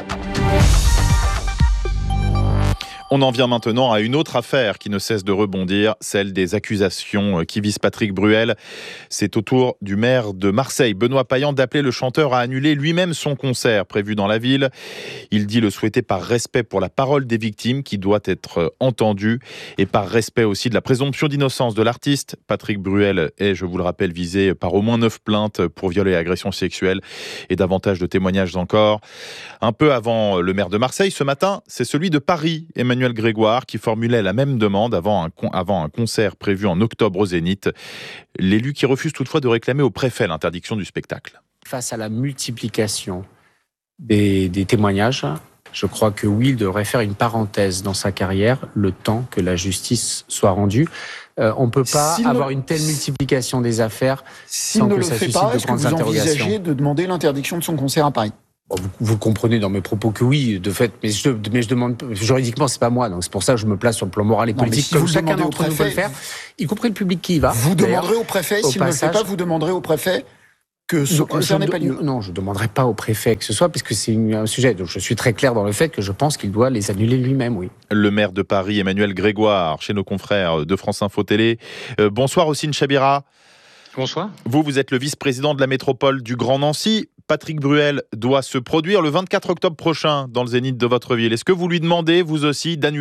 On en vient maintenant à une autre affaire qui ne cesse de rebondir, celle des accusations qui visent Patrick Bruel. C'est au tour du maire de Marseille, Benoît Payan, d'appeler le chanteur à annuler lui-même son concert prévu dans la ville. Il dit le souhaiter par respect pour la parole des victimes qui doit être entendue et par respect aussi de la présomption d'innocence de l'artiste. Patrick Bruel est, je vous le rappelle, visé par au moins neuf plaintes pour viol et agression sexuelle et davantage de témoignages encore. Un peu avant le maire de Marseille, ce matin, c'est celui de Paris, Emmanuel Emmanuel Grégoire qui formulait la même demande avant un, con- avant un concert prévu en octobre au Zénith. L'élu qui refuse toutefois de réclamer au préfet l'interdiction du spectacle. Face à la multiplication des, des témoignages, je crois que oui, il devrait faire une parenthèse dans sa carrière, le temps que la justice soit rendue. Euh, on ne peut pas S'il avoir ne... une telle multiplication des affaires S'il sans ne que le ça fait suscite pas, de est-ce que grandes vous interrogations. envisagez de demander l'interdiction de son concert à Paris ? Bon, vous, vous comprenez dans mes propos que oui, de fait, mais je, mais je demande juridiquement, c'est pas moi, donc c'est pour ça que je me place sur le plan moral et Non, politique, si comme vous chacun demandez au d'entre nous préfet, peut le faire, y compris le public qui y va. Vous D'ailleurs, demanderez au préfet, au s'il ne le fait passage, pas, vous demanderez au préfet que ce donc, concert je n'ait de- pas lieu. Non, je ne demanderai pas au préfet que ce soit, parce que c'est une- un sujet. Donc je suis très clair dans le fait que je pense qu'il doit les annuler lui-même, oui. Le maire de Paris, Emmanuel Grégoire, chez nos confrères de France Info Télé. Euh, bonsoir Ossine Chabira. Bonsoir. Vous, vous êtes le vice-président de la métropole du Grand Nancy. Patrick Bruel doit se produire le vingt-quatre octobre prochain dans le Zénith de votre ville. Est-ce que vous lui demandez, vous aussi, d'annuler ?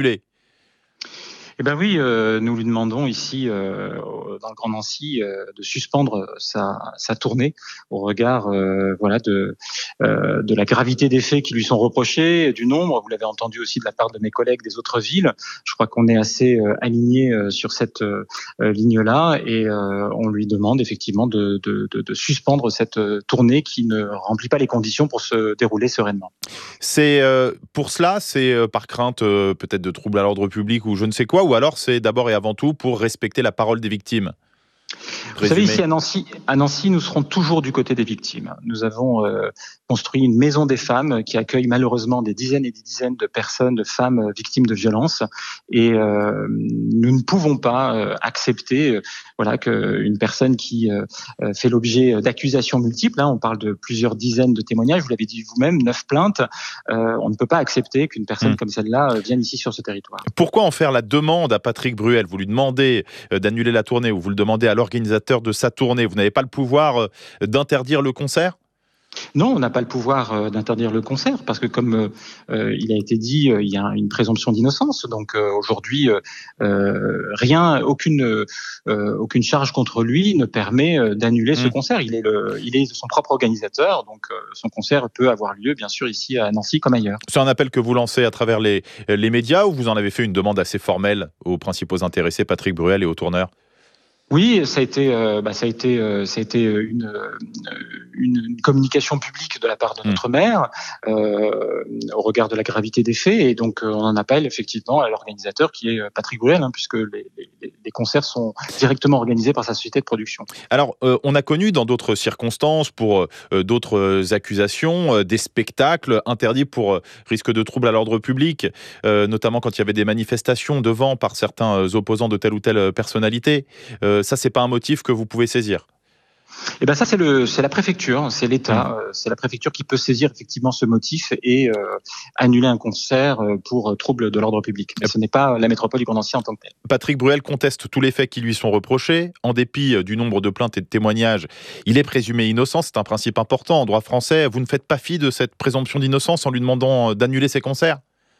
Eh bien oui, euh, nous lui demandons ici, euh, dans le Grand Nancy, euh, de suspendre sa, sa tournée au regard euh, voilà, de, euh, de la gravité des faits qui lui sont reprochés, du nombre, vous l'avez entendu aussi de la part de mes collègues des autres villes. Je crois qu'on est assez euh, alignés euh, sur cette euh, ligne-là et euh, on lui demande effectivement de, de, de, de suspendre cette euh, tournée qui ne remplit pas les conditions pour se dérouler sereinement. C'est euh, pour cela, c'est euh, par crainte euh, peut-être de troubles à l'ordre public ou je ne sais quoi, ou alors c'est d'abord et avant tout pour respecter la parole des victimes? Vous savez, ici à Nancy, à Nancy, nous serons toujours du côté des victimes. Nous avons euh, construit une maison des femmes qui accueille malheureusement des dizaines et des dizaines de personnes, de femmes euh, victimes de violences. Et euh, nous ne pouvons pas euh, accepter euh, voilà, qu'une personne qui euh, fait l'objet d'accusations multiples, hein, on parle de plusieurs dizaines de témoignages, vous l'avez dit vous-même, neuf plaintes, euh, on ne peut pas accepter qu'une personne mmh. comme celle-là euh, vienne ici sur ce territoire. Pourquoi en faire la demande à Patrick Bruel? Vous lui demandez euh, d'annuler la tournée ou vous le demandez à l'organisateur de sa tournée. Vous n'avez pas le pouvoir euh, d'interdire le concert? Non, on n'a pas le pouvoir euh, d'interdire le concert parce que comme euh, il a été dit, euh, il y a une présomption d'innocence. Donc euh, aujourd'hui, euh, rien, aucune, euh, aucune charge contre lui ne permet euh, d'annuler mmh. ce concert. Il est, le, il est son propre organisateur, donc euh, son concert peut avoir lieu, bien sûr, ici à Nancy comme ailleurs. C'est un appel que vous lancez à travers les, les médias ou vous en avez fait une demande assez formelle aux principaux intéressés, Patrick Bruel et aux tourneurs? Oui, ça a été, euh, bah, ça a été, euh, ça a été une, une, une communication publique de la part de notre maire euh, au regard de la gravité des faits, et donc euh, on en appelle effectivement à l'organisateur qui est Patrick Bruel, hein, puisque les, les, les concerts sont directement organisés par sa société de production. Alors, euh, on a connu dans d'autres circonstances, pour euh, d'autres accusations, euh, des spectacles interdits pour euh, risque de trouble à l'ordre public, euh, notamment quand il y avait des manifestations devant par certains opposants de telle ou telle personnalité. Euh, ça, c'est pas un motif que vous pouvez saisir? Eh ben ça, c'est le, c'est la préfecture, c'est l'État, mmh. euh, c'est la préfecture qui peut saisir effectivement ce motif et euh, annuler un concert pour trouble de l'ordre public. Mais ce n'est pas la métropole du Grand Nancy en tant que telle. Patrick Bruel conteste tous les faits qui lui sont reprochés. En dépit du nombre de plaintes et de témoignages, il est présumé innocent. C'est un principe important en droit français. Vous ne faites pas fi de cette présomption d'innocence en lui demandant d'annuler ses concerts?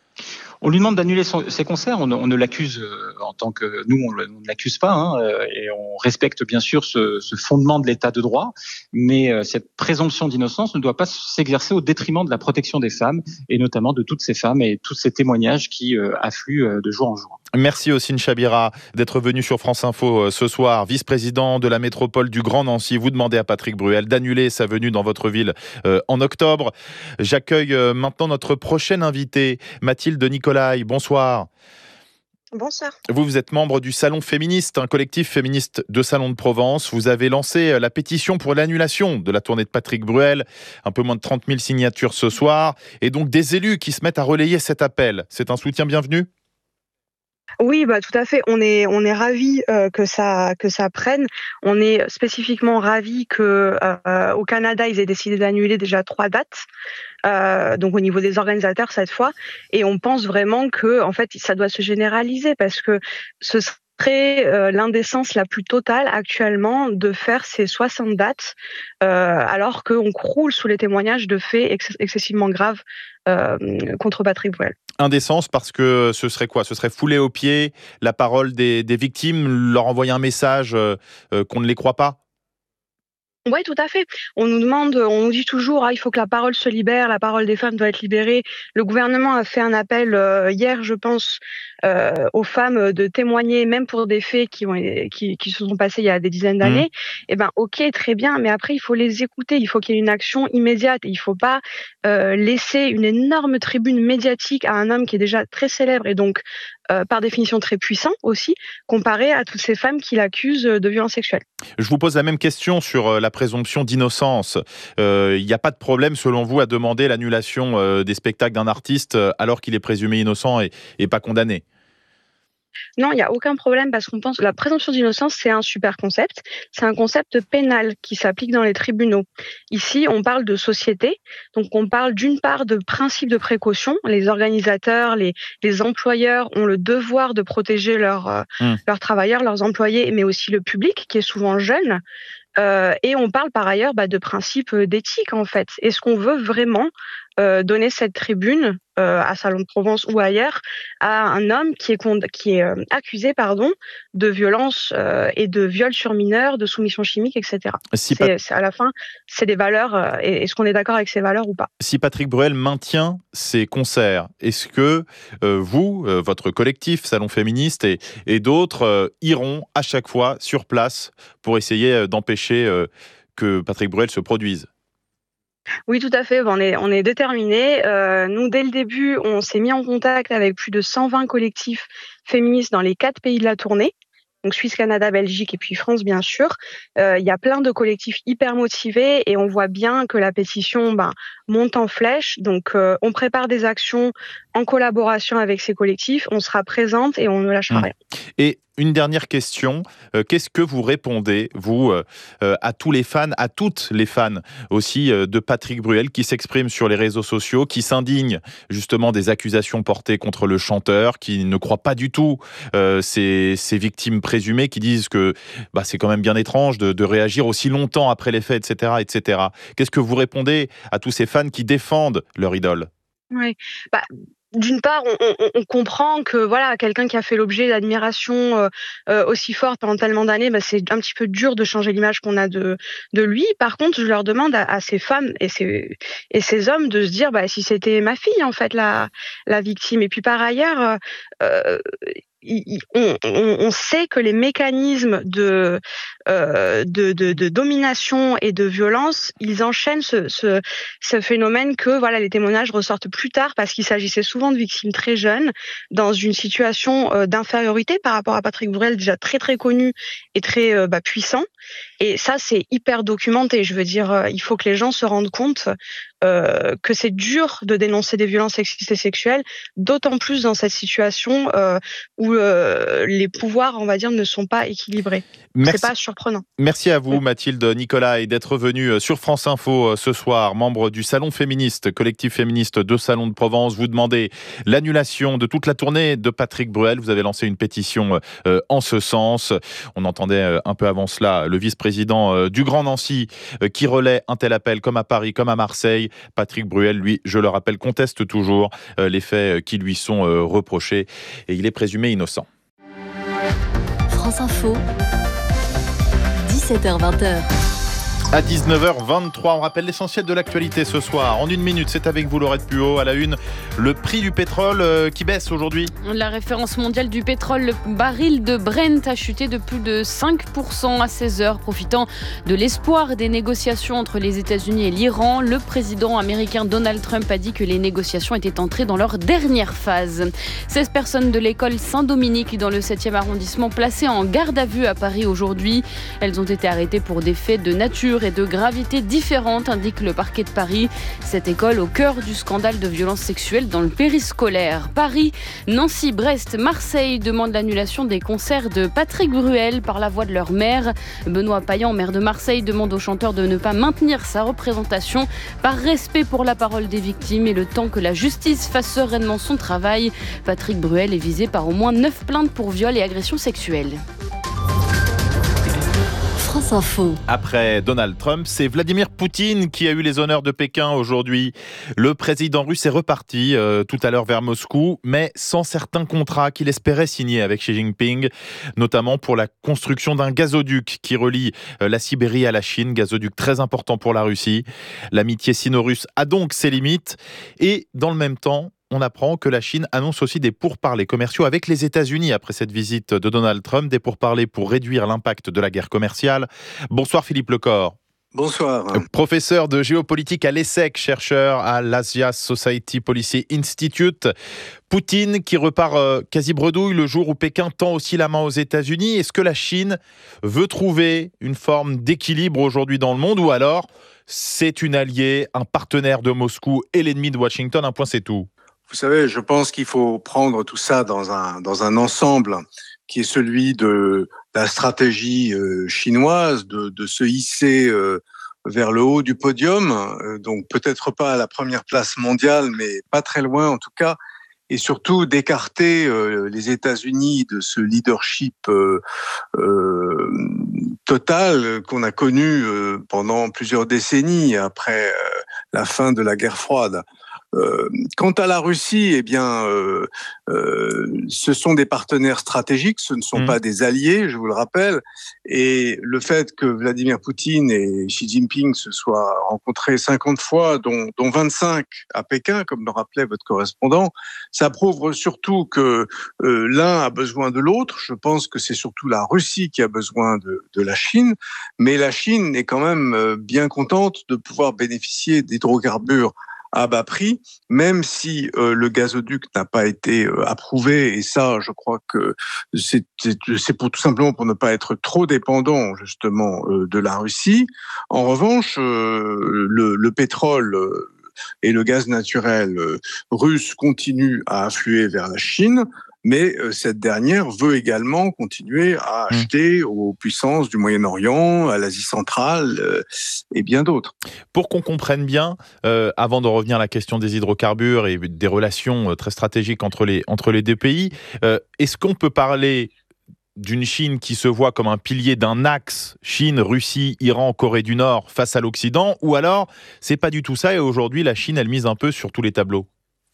On lui demande d'annuler son, ses concerts, on, on ne l'accuse euh, en tant que... Nous, on, on ne l'accuse pas, hein, euh, et on respecte bien sûr ce, ce fondement de l'état de droit, mais euh, cette présomption d'innocence ne doit pas s'exercer au détriment de la protection des femmes, et notamment de toutes ces femmes et tous ces témoignages qui euh, affluent euh, de jour en jour. Merci Ossine Chabira d'être venu sur France Info ce soir, vice-président de la métropole du Grand Nancy. Vous demandez à Patrick Bruel d'annuler sa venue dans votre ville euh, en octobre. J'accueille euh, maintenant notre prochaine invitée, Mathilde Nicolai. Bonsoir. Bonsoir. Vous, vous êtes membre du Salon Féministe, un collectif féministe de Salon de Provence. Vous avez lancé la pétition pour l'annulation de la tournée de Patrick Bruel. Un peu moins de trente mille signatures ce soir. Et donc des élus qui se mettent à relayer cet appel. C'est un soutien bienvenu ? Oui, bah tout à fait. On est on est ravis euh, que ça que ça prenne. On est spécifiquement ravis que euh, au Canada ils aient décidé d'annuler déjà trois dates. Euh, donc au niveau des organisateurs cette fois, et on pense vraiment que en fait ça doit se généraliser parce que ce serait euh, l'indécence la plus totale actuellement de faire ces soixante dates euh, alors qu'on croule sous les témoignages de faits ex- excessivement graves euh, contre Patrick Bruel. Indécence parce que ce serait quoi? Ce serait fouler aux pieds la parole des, des victimes, leur envoyer un message euh, euh, qu'on ne les croit pas? Oui, tout à fait. On nous demande, on nous dit toujours, ah, il faut que la parole se libère, la parole des femmes doit être libérée. Le gouvernement a fait un appel euh, hier, je pense, euh, aux femmes de témoigner, même pour des faits qui, ont, qui, qui se sont passés il y a des dizaines d'années. Mmh. Eh ben, ok, très bien, mais après, il faut les écouter. Il faut qu'il y ait une action immédiate. Il ne faut pas euh, laisser une énorme tribune médiatique à un homme qui est déjà très célèbre et donc, euh, par définition, très puissant aussi, comparé à toutes ces femmes qui l'accusent de violences sexuelles. Je vous pose la même question sur la présomption d'innocence. Il euh, n'y a pas de problème, selon vous, à demander l'annulation euh, des spectacles d'un artiste alors qu'il est présumé innocent et, et pas condamné? Non, il n'y a aucun problème parce qu'on pense que la présomption d'innocence, c'est un super concept. C'est un concept pénal qui s'applique dans les tribunaux. Ici, on parle de société. Donc, on parle d'une part de principe de précaution. Les organisateurs, les, les employeurs ont le devoir de protéger leurs, euh, mmh. leurs travailleurs, leurs employés, mais aussi le public qui est souvent jeune. Euh, et on parle par ailleurs bah, de principe d'éthique, en fait. Est-ce qu'on veut vraiment euh, donner cette tribune euh, à Salon de Provence ou ailleurs à un homme qui est, cond- qui est euh, accusé pardon, de violence euh, et de viol sur mineurs, de soumission chimique, et cetera. Si c'est, Pat- c'est, à la fin, c'est des valeurs. Euh, et est-ce qu'on est d'accord avec ces valeurs ou pas? Si Patrick Bruel maintient ses concerts, est-ce que euh, vous, euh, votre collectif Salon Féministe et, et d'autres euh, iront à chaque fois sur place pour essayer euh, d'empêcher euh, que Patrick Bruel se produise? Oui, tout à fait. On est, on est déterminés. Euh, nous, dès le début, on s'est mis en contact avec plus de cent vingt collectifs féministes dans les quatre pays de la tournée. Donc Suisse, Canada, Belgique et puis France, bien sûr. Euh, il y a plein de collectifs hyper motivés et on voit bien que la pétition ben, monte en flèche. Donc, euh, on prépare des actions en collaboration avec ces collectifs. On sera présente et on ne lâchera mmh. rien. Et une dernière question, euh, qu'est-ce que vous répondez, vous, euh, euh, à tous les fans, à toutes les fans aussi euh, de Patrick Bruel qui s'expriment sur les réseaux sociaux, qui s'indignent justement des accusations portées contre le chanteur, qui ne croient pas du tout euh, ces, ces victimes présumées, qui disent que bah, c'est quand même bien étrange de, de réagir aussi longtemps après les faits, et cetera, et cetera. Qu'est-ce que vous répondez à tous ces fans qui défendent leur idole? Oui, bah... D'une part, on, on, on comprend que voilà, quelqu'un qui a fait l'objet d'admiration euh, euh, aussi forte pendant tellement d'années, bah, c'est un petit peu dur de changer l'image qu'on a de, de lui. Par contre, je leur demande à, à ces femmes et ces, et ces hommes de se dire bah, si c'était ma fille, en fait, la, la victime. Et puis par ailleurs, euh, On, on, on sait que les mécanismes de, euh, de, de, de domination et de violence, ils enchaînent ce, ce, ce phénomène que voilà, les témoignages ressortent plus tard parce qu'il s'agissait souvent de victimes très jeunes dans une situation euh, d'infériorité par rapport à Patrick Bruel, déjà très très connu et très euh, bah, puissant. Et ça, c'est hyper documenté. Je veux dire, euh, il faut que les gens se rendent compte euh, que c'est dur de dénoncer des violences sexistes et sexuelles, d'autant plus dans cette situation euh, où euh, les pouvoirs, on va dire, ne sont pas équilibrés. Merci. C'est pas surprenant. Merci à vous, Mathilde Nicolai, d'être venue sur France Info ce soir, membre du Salon Féministe, collectif féministe de Salon de Provence. Vous demandez l'annulation de toute la tournée de Patrick Bruel. Vous avez lancé une pétition euh, en ce sens. On entendait euh, un peu avant cela le vice-président euh, du Grand Nancy euh, qui relaie un tel appel comme à Paris, comme à Marseille. Patrick Bruel, lui, je le rappelle, conteste toujours euh, les faits qui lui sont euh, reprochés et il est présumé innocent. France Info, dix-sept heures vingt. À dix-neuf heures vingt-trois, on rappelle l'essentiel de l'actualité ce soir. En une minute, c'est avec vous Laurette Puot. À la une, le prix du pétrole euh, qui baisse aujourd'hui. La référence mondiale du pétrole, le baril de Brent a chuté de plus de cinq pour cent à seize heures, profitant de l'espoir des négociations entre les États-Unis et l'Iran. Le président américain Donald Trump a dit que les négociations étaient entrées dans leur dernière phase. seize personnes de l'école Saint-Dominique dans le septième arrondissement placées en garde à vue à Paris aujourd'hui. Elles ont été arrêtées pour des faits de nature et de gravité différentes, indique le parquet de Paris. Cette école au cœur du scandale de violences sexuelles dans le périscolaire. Paris, Nancy, Brest, Marseille demandent l'annulation des concerts de Patrick Bruel par la voix de leur maire. Benoît Payan, maire de Marseille, demande au chanteur de ne pas maintenir sa représentation par respect pour la parole des victimes et le temps que la justice fasse sereinement son travail. Patrick Bruel est visé par au moins neuf plaintes pour viol et agression sexuelle. France Info. Après Donald Trump, c'est Vladimir Poutine qui a eu les honneurs de Pékin aujourd'hui. Le président russe est reparti euh, tout à l'heure vers Moscou, mais sans certains contrats qu'il espérait signer avec Xi Jinping, notamment pour la construction d'un gazoduc qui relie euh, la Sibérie à la Chine, gazoduc très important pour la Russie. L'amitié sino-russe a donc ses limites et dans le même temps, on apprend que la Chine annonce aussi des pourparlers commerciaux avec les États-Unis après cette visite de Donald Trump, des pourparlers pour réduire l'impact de la guerre commerciale. Bonsoir Philippe Lecor. Bonsoir. Professeur de géopolitique à l'E S S E C, chercheur à l'Asia Society Policy Institute. Poutine qui repart euh, quasi bredouille le jour où Pékin tend aussi la main aux États-Unis. Est-ce que la Chine veut trouver une forme d'équilibre aujourd'hui dans le monde ou alors c'est une alliée, un partenaire de Moscou et l'ennemi de Washington, un point c'est tout? Vous savez, je pense qu'il faut prendre tout ça dans un, dans un ensemble qui est celui de la stratégie euh, chinoise, de, de se hisser euh, vers le haut du podium, euh, donc peut-être pas à la première place mondiale, mais pas très loin en tout cas, et surtout d'écarter euh, les États-Unis de ce leadership euh, euh, total qu'on a connu euh, pendant plusieurs décennies après euh, la fin de la guerre froide. Euh, quant à la Russie, eh bien, euh, euh, ce sont des partenaires stratégiques, ce ne sont mmh. pas des alliés, je vous le rappelle. Et le fait que Vladimir Poutine et Xi Jinping se soient rencontrés cinquante fois, dont, dont vingt-cinq à Pékin, comme le rappelait votre correspondant, ça prouve surtout que euh, l'un a besoin de l'autre. Je pense que c'est surtout la Russie qui a besoin de, de la Chine, mais la Chine est quand même bien contente de pouvoir bénéficier d'hydrocarbures à bas prix, même si euh, le gazoduc n'a pas été euh, approuvé, et ça, je crois que c'est, c'est, c'est pour, tout simplement pour ne pas être trop dépendant justement euh, de la Russie. En revanche, euh, le, le pétrole euh, et le gaz naturel euh, russe continuent à affluer vers la Chine, mais euh, cette dernière veut également continuer à acheter mmh. aux puissances du Moyen-Orient, à l'Asie centrale euh, et bien d'autres. Pour qu'on comprenne bien, euh, avant de revenir à la question des hydrocarbures et des relations euh, très stratégiques entre les, entre les deux pays, euh, est-ce qu'on peut parler d'une Chine qui se voit comme un pilier d'un axe Chine, Russie, Iran, Corée du Nord face à l'Occident, ou alors c'est pas du tout ça et aujourd'hui la Chine elle mise un peu sur tous les tableaux?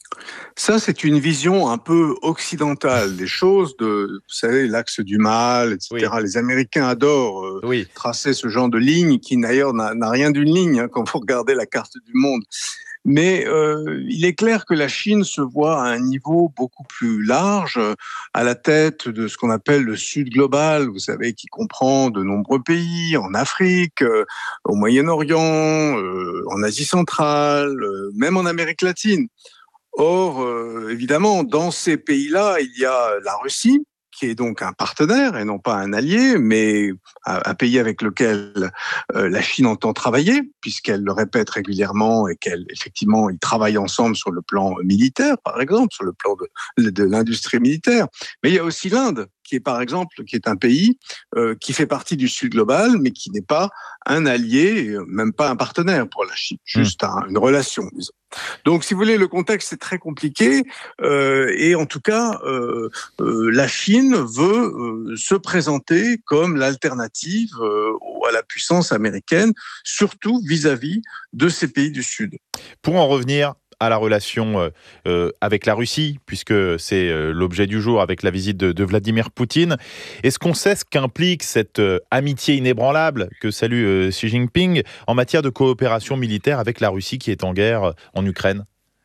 Ça, c'est une vision un peu occidentale des choses, de, vous savez, l'axe du mal, et cetera. Oui. Les Américains adorent euh, oui. tracer ce genre de ligne qui, d'ailleurs, n'a, n'a rien d'une ligne hein, quand vous regardez la carte du monde. Mais euh, il est clair que la Chine se voit à un niveau beaucoup plus large, à la tête de ce qu'on appelle le Sud global, vous savez, qui comprend de nombreux pays, en Afrique, euh, au Moyen-Orient, euh, en Asie centrale, euh, même en Amérique latine. Or, euh, évidemment, dans ces pays-là, il y a la Russie, qui est donc un partenaire et non pas un allié, mais un, un pays avec lequel euh, la Chine entend travailler, puisqu'elle le répète régulièrement et qu'elle, effectivement, ils travaillent ensemble sur le plan militaire, par exemple, sur le plan de, de l'industrie militaire. Mais il y a aussi l'Inde, qui est par exemple, qui est un pays euh, qui fait partie du Sud global, mais qui n'est pas un allié, même pas un partenaire pour la Chine, juste un, une relation, disons. Donc, si vous voulez, le contexte est très compliqué euh, et en tout cas, euh, euh, la Chine veut euh, se présenter comme l'alternative euh, à la puissance américaine, surtout vis-à-vis de ces pays du Sud. Pour en revenir à la relation euh, avec la Russie, puisque c'est euh, l'objet du jour avec la visite de, de Vladimir Poutine. Est-ce qu'on sait ce qu'implique cette euh, amitié inébranlable que salue euh, Xi Jinping en matière de coopération militaire avec la Russie qui est en guerre euh, en Ukraine ?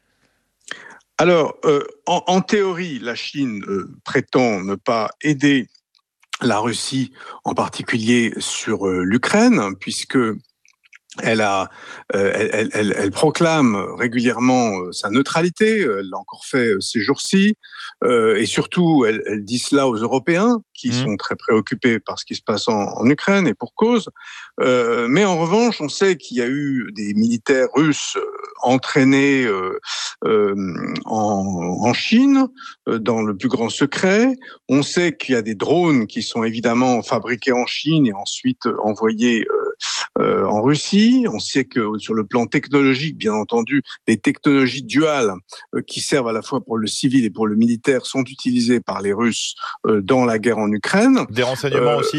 Alors, euh, en, en théorie, la Chine euh, prétend ne pas aider la Russie, en particulier sur euh, l'Ukraine, puisque Elle, a, euh, elle, elle, elle proclame régulièrement euh, sa neutralité, elle l'a encore fait euh, ces jours-ci, euh, et surtout elle, elle dit cela aux Européens qui mmh. sont très préoccupés par ce qui se passe en, en Ukraine, et pour cause. Euh, mais en revanche, on sait qu'il y a eu des militaires russes euh, entraînés euh, euh, en, en Chine, euh, dans le plus grand secret. On sait qu'il y a des drones qui sont évidemment fabriqués en Chine et ensuite envoyés euh, euh, en Russie. On sait que sur le plan technologique, bien entendu, les technologies duales euh, qui servent à la fois pour le civil et pour le militaire sont utilisées par les Russes euh, dans la guerre en Ukraine. Des renseignements euh, aussi ?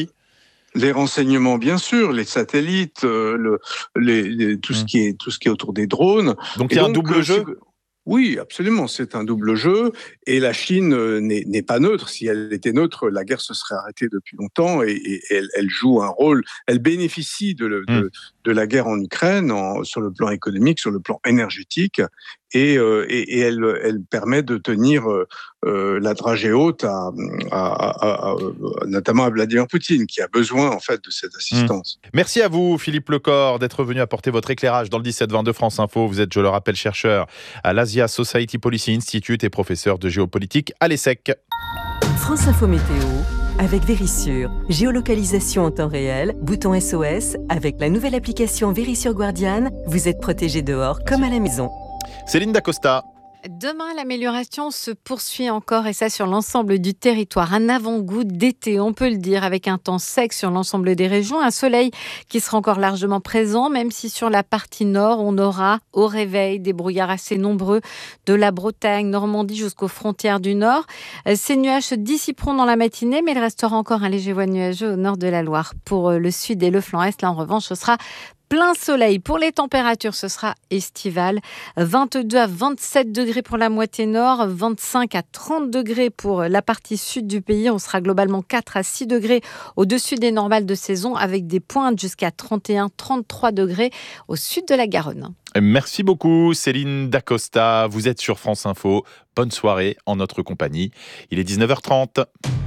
Les renseignements, bien sûr, les satellites, euh, le, les, les, tout, mmh. ce qui est, tout ce qui est autour des drones. Donc il y a un double jeu ? Oui, absolument, c'est un double jeu. Et la Chine n'est, n'est pas neutre. Si elle était neutre, la guerre se serait arrêtée depuis longtemps. Et, et elle, elle joue un rôle, elle bénéficie de, le, mmh. de, de la guerre en Ukraine en, sur le plan économique, sur le plan énergétique. Et, euh, et, et elle, elle permet de tenir euh, la dragée haute, à, à, à, à, notamment à Vladimir Poutine, qui a besoin en fait de cette assistance. Mmh. Merci à vous, Philippe Lecor, d'être venu apporter votre éclairage dans le dix-sept vingt de France Info. Vous êtes, je le rappelle, chercheur à l'Asia Society Policy Institute et professeur de géopolitique à l'ESSEC. France Info Météo avec Vérissure. Géolocalisation en temps réel, bouton S O S. Avec la nouvelle application Vérissure Guardian, vous êtes protégé dehors comme à la maison. Céline Dacosta. Demain, l'amélioration se poursuit encore et ça sur l'ensemble du territoire. Un avant-goût d'été, on peut le dire, avec un temps sec sur l'ensemble des régions. Un soleil qui sera encore largement présent, même si sur la partie nord, on aura au réveil des brouillards assez nombreux de la Bretagne, Normandie jusqu'aux frontières du nord. Ces nuages se dissiperont dans la matinée, mais il restera encore un léger voile nuageux au nord de la Loire. Pour le sud et le flanc est, là en revanche, ce sera plein soleil. Pour les températures, ce sera estival. vingt-deux à vingt-sept degrés pour la moitié nord, vingt-cinq à trente degrés pour la partie sud du pays. On sera globalement quatre à six degrés au-dessus des normales de saison avec des pointes jusqu'à trente et un à trente-trois degrés au sud de la Garonne. Merci beaucoup Céline Dacosta. Vous êtes sur France Info. Bonne soirée en notre compagnie. Il est dix-neuf heures trente.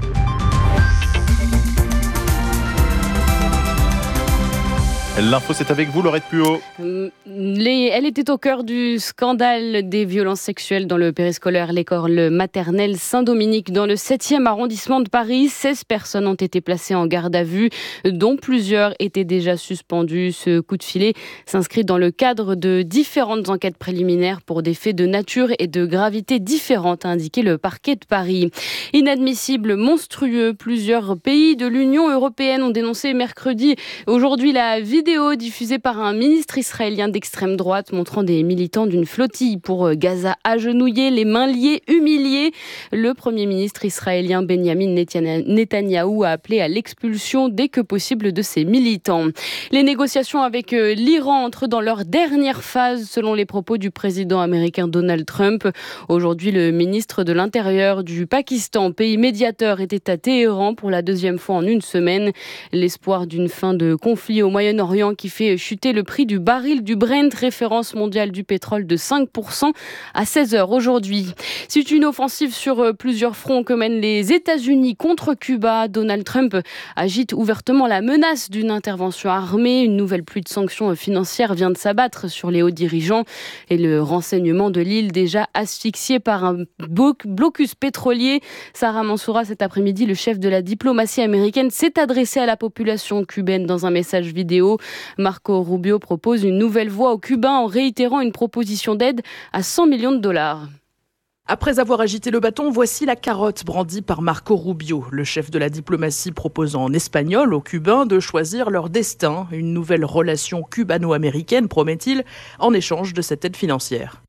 L'info, c'est avec vous, Laurette Puot. Les, elle était au cœur du scandale des violences sexuelles dans le périscolaire, l'école maternelle Saint-Dominique dans le septième arrondissement de Paris. seize personnes ont été placées en garde à vue, dont plusieurs étaient déjà suspendues. Ce coup de filet s'inscrit dans le cadre de différentes enquêtes préliminaires pour des faits de nature et de gravité différentes, a indiqué le parquet de Paris. Inadmissible, monstrueux, plusieurs pays de l'Union européenne ont dénoncé mercredi, aujourd'hui, la vidéo diffusée par un ministre israélien d'extrême droite montrant des militants d'une flottille pour Gaza agenouillés, les mains liées, humiliés. Le Premier ministre israélien Benjamin Netanyahou a appelé à l'expulsion dès que possible de ces militants. Les négociations avec l'Iran entrent dans leur dernière phase selon les propos du président américain Donald Trump. Aujourd'hui, le ministre de l'Intérieur du Pakistan, pays médiateur, était à Téhéran pour la deuxième fois en une semaine. L'espoir d'une fin de conflit au Moyen-Orient qui fait chuter le prix du baril du Brent, référence mondiale du pétrole, de cinq pour cent à seize heures aujourd'hui. C'est une offensive sur plusieurs fronts que mènent les États-Unis contre Cuba. Donald Trump agite ouvertement la menace d'une intervention armée. Une nouvelle pluie de sanctions financières vient de s'abattre sur les hauts dirigeants et le renseignement de l'île déjà asphyxié par un blocus pétrolier. Sarah Mansoura, cet après-midi, le chef de la diplomatie américaine, s'est adressé à la population cubaine dans un message vidéo. Marco Rubio propose une nouvelle voie aux Cubains en réitérant une proposition d'aide à cent millions de dollars. Après avoir agité le bâton, voici la carotte brandie par Marco Rubio. Le chef de la diplomatie propose en espagnol aux Cubains de choisir leur destin. Une nouvelle relation cubano-américaine, promet-il, en échange de cette aide financière.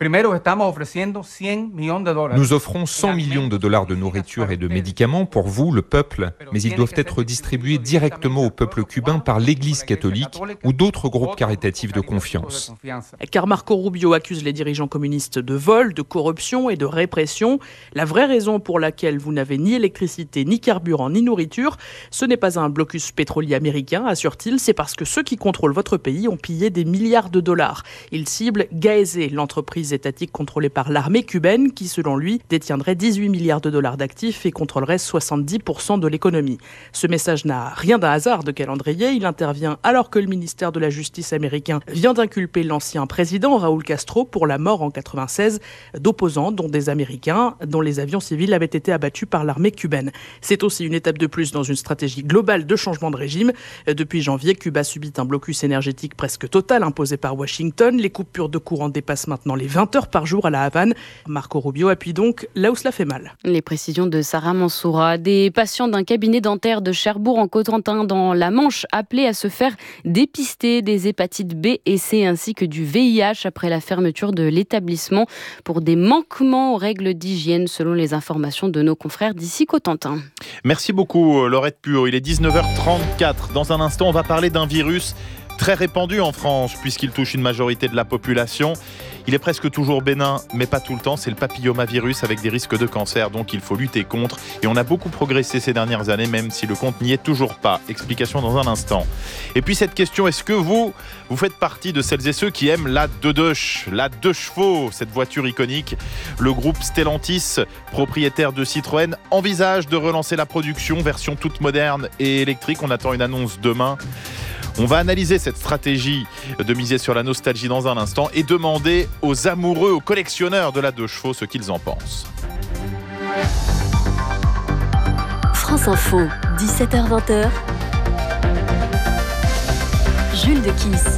Nous offrons cent millions de dollars de nourriture et de médicaments pour vous, le peuple, mais ils doivent être distribués directement au peuple cubain par l'Église catholique ou d'autres groupes caritatifs de confiance. Car Marco Rubio accuse les dirigeants communistes de vol, de corruption et de répression. La vraie raison pour laquelle vous n'avez ni électricité, ni carburant, ni nourriture, ce n'est pas un blocus pétrolier américain, assure-t-il, c'est parce que ceux qui contrôlent votre pays ont pillé des milliards de dollars. Il cible Gaese, l'entreprise étatique contrôlée par l'armée cubaine, qui selon lui détiendrait dix-huit milliards de dollars d'actifs et contrôlerait soixante-dix pour cent de l'économie. Ce message n'a rien d'un hasard de calendrier, il intervient alors que le ministère de la Justice américain vient d'inculper l'ancien président Raúl Castro pour la mort en quatre-vingt-seize d'opposants, dont des Américains dont les avions civils avaient été abattus par l'armée cubaine. C'est aussi une étape de plus dans une stratégie globale de changement de régime. Depuis janvier, Cuba subit un blocus énergétique presque total imposé par Washington. Les coupures de courant dépassent maintenant les vingt heures par jour à la Havane. Marco Rubio appuie donc là où cela fait mal. Les précisions de Sarah Mansoura. Des patients d'un cabinet dentaire de Cherbourg en Cotentin dans la Manche appelés à se faire dépister des hépatites B et C ainsi que du V I H après la fermeture de l'établissement pour des manquements règles d'hygiène selon les informations de nos confrères d'ici Cotentin. Merci beaucoup Laurette Pur, il est dix-neuf heures trente-quatre. Dans un instant, on va parler d'un virus très répandu en France puisqu'il touche une majorité de la population. Il est presque toujours bénin, mais pas tout le temps. C'est le papillomavirus avec des risques de cancer, donc il faut lutter contre. Et on a beaucoup progressé ces dernières années, même si le compte n'y est toujours pas. Explication dans un instant. Et puis cette question, est-ce que vous, vous faites partie de celles et ceux qui aiment la deux deux, la deux chevaux, cette voiture iconique? Le groupe Stellantis, propriétaire de Citroën, envisage de relancer la production, version toute moderne et électrique. On attend une annonce demain. On va analyser cette stratégie de miser sur la nostalgie dans un instant et demander aux amoureux, aux collectionneurs de la deux chevaux ce qu'ils en pensent. France Info, dix-sept heures vingt. Jules de Kiss.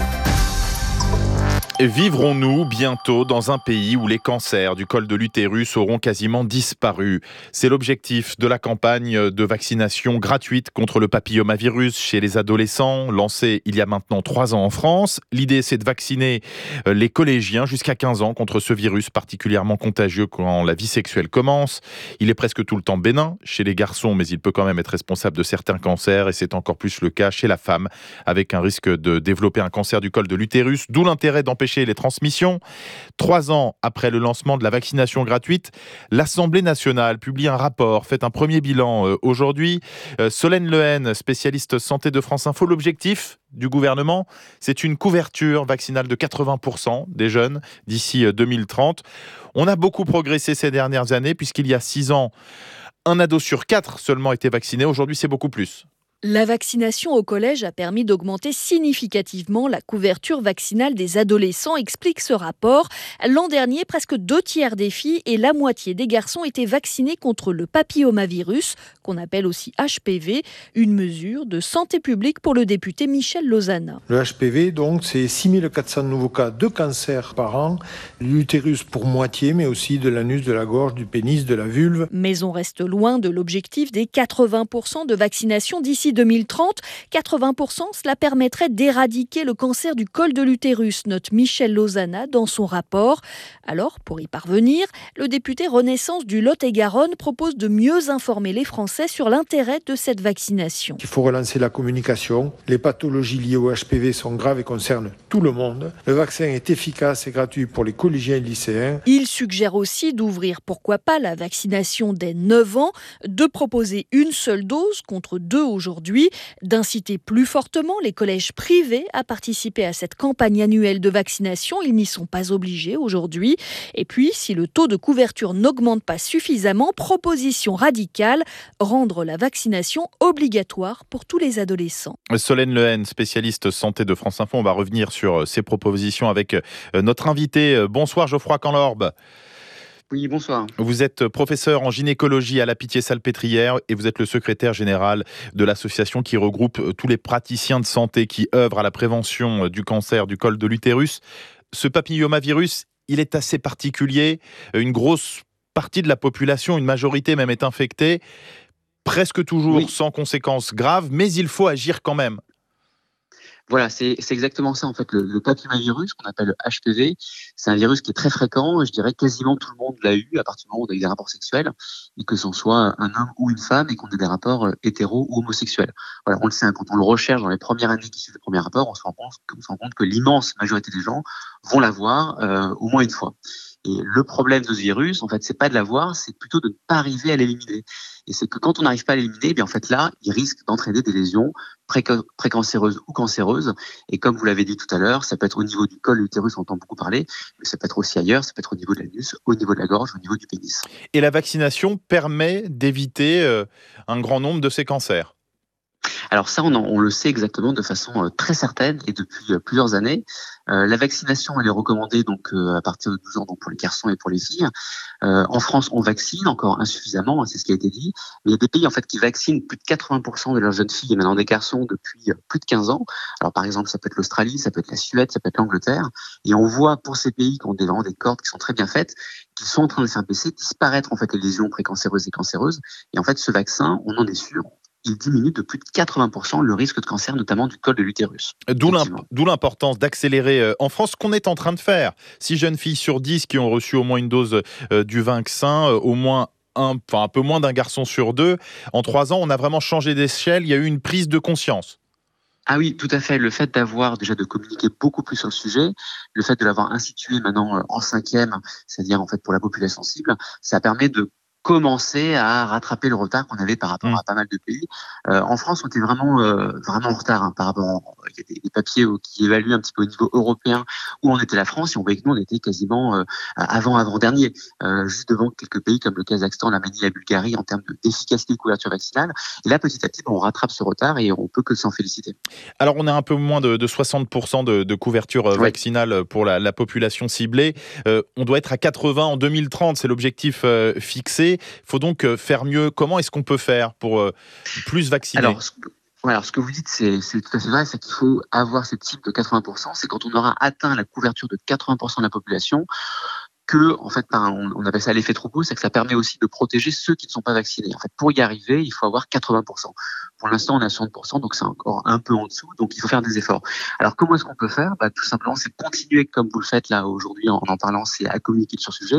Vivrons-nous bientôt dans un pays où les cancers du col de l'utérus auront quasiment disparu? C'est l'objectif de la campagne de vaccination gratuite contre le papillomavirus chez les adolescents, lancée il y a maintenant trois ans en France. L'idée, c'est de vacciner les collégiens jusqu'à quinze ans contre ce virus particulièrement contagieux quand la vie sexuelle commence. Il est presque tout le temps bénin chez les garçons, mais il peut quand même être responsable de certains cancers et c'est encore plus le cas chez la femme, avec un risque de développer un cancer du col de l'utérus, d'où l'intérêt d'empêcher les transmissions. Trois ans après le lancement de la vaccination gratuite, l'Assemblée nationale publie un rapport, fait un premier bilan euh, aujourd'hui. Euh, Solène Lehen, spécialiste santé de France Info, l'objectif du gouvernement, c'est une couverture vaccinale de quatre-vingts pour cent des jeunes d'ici deux mille trente. On a beaucoup progressé ces dernières années, puisqu'il y a six ans, un ado sur quatre seulement était vacciné. Aujourd'hui, c'est beaucoup plus. La vaccination au collège a permis d'augmenter significativement la couverture vaccinale des adolescents, explique ce rapport. L'an dernier, presque deux tiers des filles et la moitié des garçons étaient vaccinés contre le papillomavirus, qu'on appelle aussi H P V, une mesure de santé publique pour le député Michel Lozana. Le H P V, donc, c'est six mille quatre cents nouveaux cas de cancer par an, l'utérus pour moitié, mais aussi de l'anus, de la gorge, du pénis, de la vulve. Mais on reste loin de l'objectif des quatre-vingts pour cent de vaccination d'ici deux mille trente. quatre-vingts pour cent, cela permettrait d'éradiquer le cancer du col de l'utérus, note Michel Lozana dans son rapport. Alors, pour y parvenir, le député Renaissance du Lot-et-Garonne propose de mieux informer les Français sur l'intérêt de cette vaccination. Il faut relancer la communication. Les pathologies liées au H P V sont graves et concernent tout le monde. Le vaccin est efficace et gratuit pour les collégiens et lycéens. Il suggère aussi d'ouvrir, pourquoi pas, la vaccination dès neuf ans, de proposer une seule dose contre deux aujourd'hui, d'inciter plus fortement les collèges privés à participer à cette campagne annuelle de vaccination. Ils n'y sont pas obligés aujourd'hui. Et puis, si le taux de couverture n'augmente pas suffisamment, proposition radicale, rendre la vaccination obligatoire pour tous les adolescents. Solène Lehen, spécialiste santé de France Info, on va revenir sur ces propositions avec notre invité. Bonsoir Geoffroy Canlorbe. Oui, bonsoir. Vous êtes professeur en gynécologie à la Pitié-Salpêtrière et vous êtes le secrétaire général de l'association qui regroupe tous les praticiens de santé qui œuvrent à la prévention du cancer du col de l'utérus. Ce papillomavirus, il est assez particulier. Une grosse partie de la population, une majorité même, est infectée, presque toujours oui. sans conséquences graves, mais il faut agir quand même. Voilà, c'est exactement ça en fait. Le, le papillomavirus, qu'on appelle le H P V, c'est un virus qui est très fréquent. Je dirais quasiment tout le monde l'a eu à partir du moment où on a eu des rapports sexuels, et que ce soit un homme ou une femme, et qu'on ait des rapports hétéros ou homosexuels. Voilà, on le sait, hein, quand on le recherche dans les premières années qui suivent les premiers rapports, on se rend compte, on se rend compte que l'immense majorité des gens vont l'avoir euh, au moins une fois. Et le problème de ce virus, en fait, c'est pas de l'avoir, c'est plutôt de ne pas arriver à l'éliminer. Et c'est que quand on n'arrive pas à l'éliminer, eh bien en fait là, il risque d'entraîner des lésions préca- précancéreuses ou cancéreuses. Et comme vous l'avez dit tout à l'heure, ça peut être au niveau du col de l'utérus, on entend beaucoup parler, mais ça peut être aussi ailleurs, ça peut être au niveau de l'anus, au niveau de la gorge, au niveau du pénis. Et la vaccination permet d'éviter euh, un grand nombre de ces cancers? Alors ça, on, en, on le sait exactement de façon euh, très certaine et depuis euh, plusieurs années. Euh, la vaccination, elle est recommandée donc euh, à partir de douze ans, donc pour les garçons et pour les filles. Euh, en France, on vaccine encore insuffisamment, hein, c'est ce qui a été dit. Mais il y a des pays en fait qui vaccinent plus de quatre-vingts pour cent de leurs jeunes filles et maintenant des garçons depuis euh, plus de quinze ans. Alors par exemple, ça peut être l'Australie, ça peut être la Suède, ça peut être l'Angleterre. Et on voit pour ces pays qui ont des, vraiment des cordes qui sont très bien faites, qui sont en train de faire baisser, disparaître en fait les lésions précancéreuses et cancéreuses. Et en fait, ce vaccin, on en est sûr, il diminue de plus de quatre-vingts pour cent le risque de cancer, notamment du col de l'utérus. D'où, l'imp- d'où l'importance d'accélérer euh, en France ce qu'on est en train de faire. six jeunes filles sur dix qui ont reçu au moins une dose euh, du vaccin, euh, au moins un, enfin, un peu moins d'un garçon sur deux. En trois ans, on a vraiment changé d'échelle, il y a eu une prise de conscience. Ah oui, tout à fait. Le fait d'avoir déjà de communiquer beaucoup plus sur le sujet, le fait de l'avoir institué maintenant euh, en cinquième, c'est-à-dire en fait pour la population cible, ça permet de commencer à rattraper le retard qu'on avait par rapport mmh. à pas mal de pays. Euh, en France, on était vraiment euh, vraiment en retard hein, par rapport. À, il y a des, des papiers euh, qui évaluent un petit peu au niveau européen où on était la France et on voyait que nous on était quasiment euh, avant avant dernier, euh, juste devant quelques pays comme le Kazakhstan, l'Arménie, la Bulgarie en termes d'efficacité de couverture vaccinale. Et là, petit à petit, on rattrape ce retard et on peut que s'en féliciter. Alors, on a un peu moins de, de soixante pour cent de, de couverture euh, vaccinale oui. pour la, la population ciblée. Euh, on doit être à quatre-vingts en deux mille trente, c'est l'objectif euh, fixé. Il faut donc faire mieux. Comment est-ce qu'on peut faire pour euh, plus vacciner ? Alors, ce que, ouais, alors, ce que vous dites, c'est, c'est tout à fait vrai, c'est qu'il faut avoir cette cible de quatre-vingts pour cent. C'est quand on aura atteint la couverture de quatre-vingts pour cent de la population que, en fait, on appelle ça l'effet troupeau, c'est que ça permet aussi de protéger ceux qui ne sont pas vaccinés. En fait, pour y arriver, il faut avoir quatre-vingts pour cent. Pour l'instant, on est à soixante pour cent, donc c'est encore un peu en dessous, donc il faut faire des efforts. Alors, comment est-ce qu'on peut faire ? Bah, tout simplement, c'est continuer comme vous le faites là aujourd'hui en en parlant, c'est à communiquer sur ce sujet.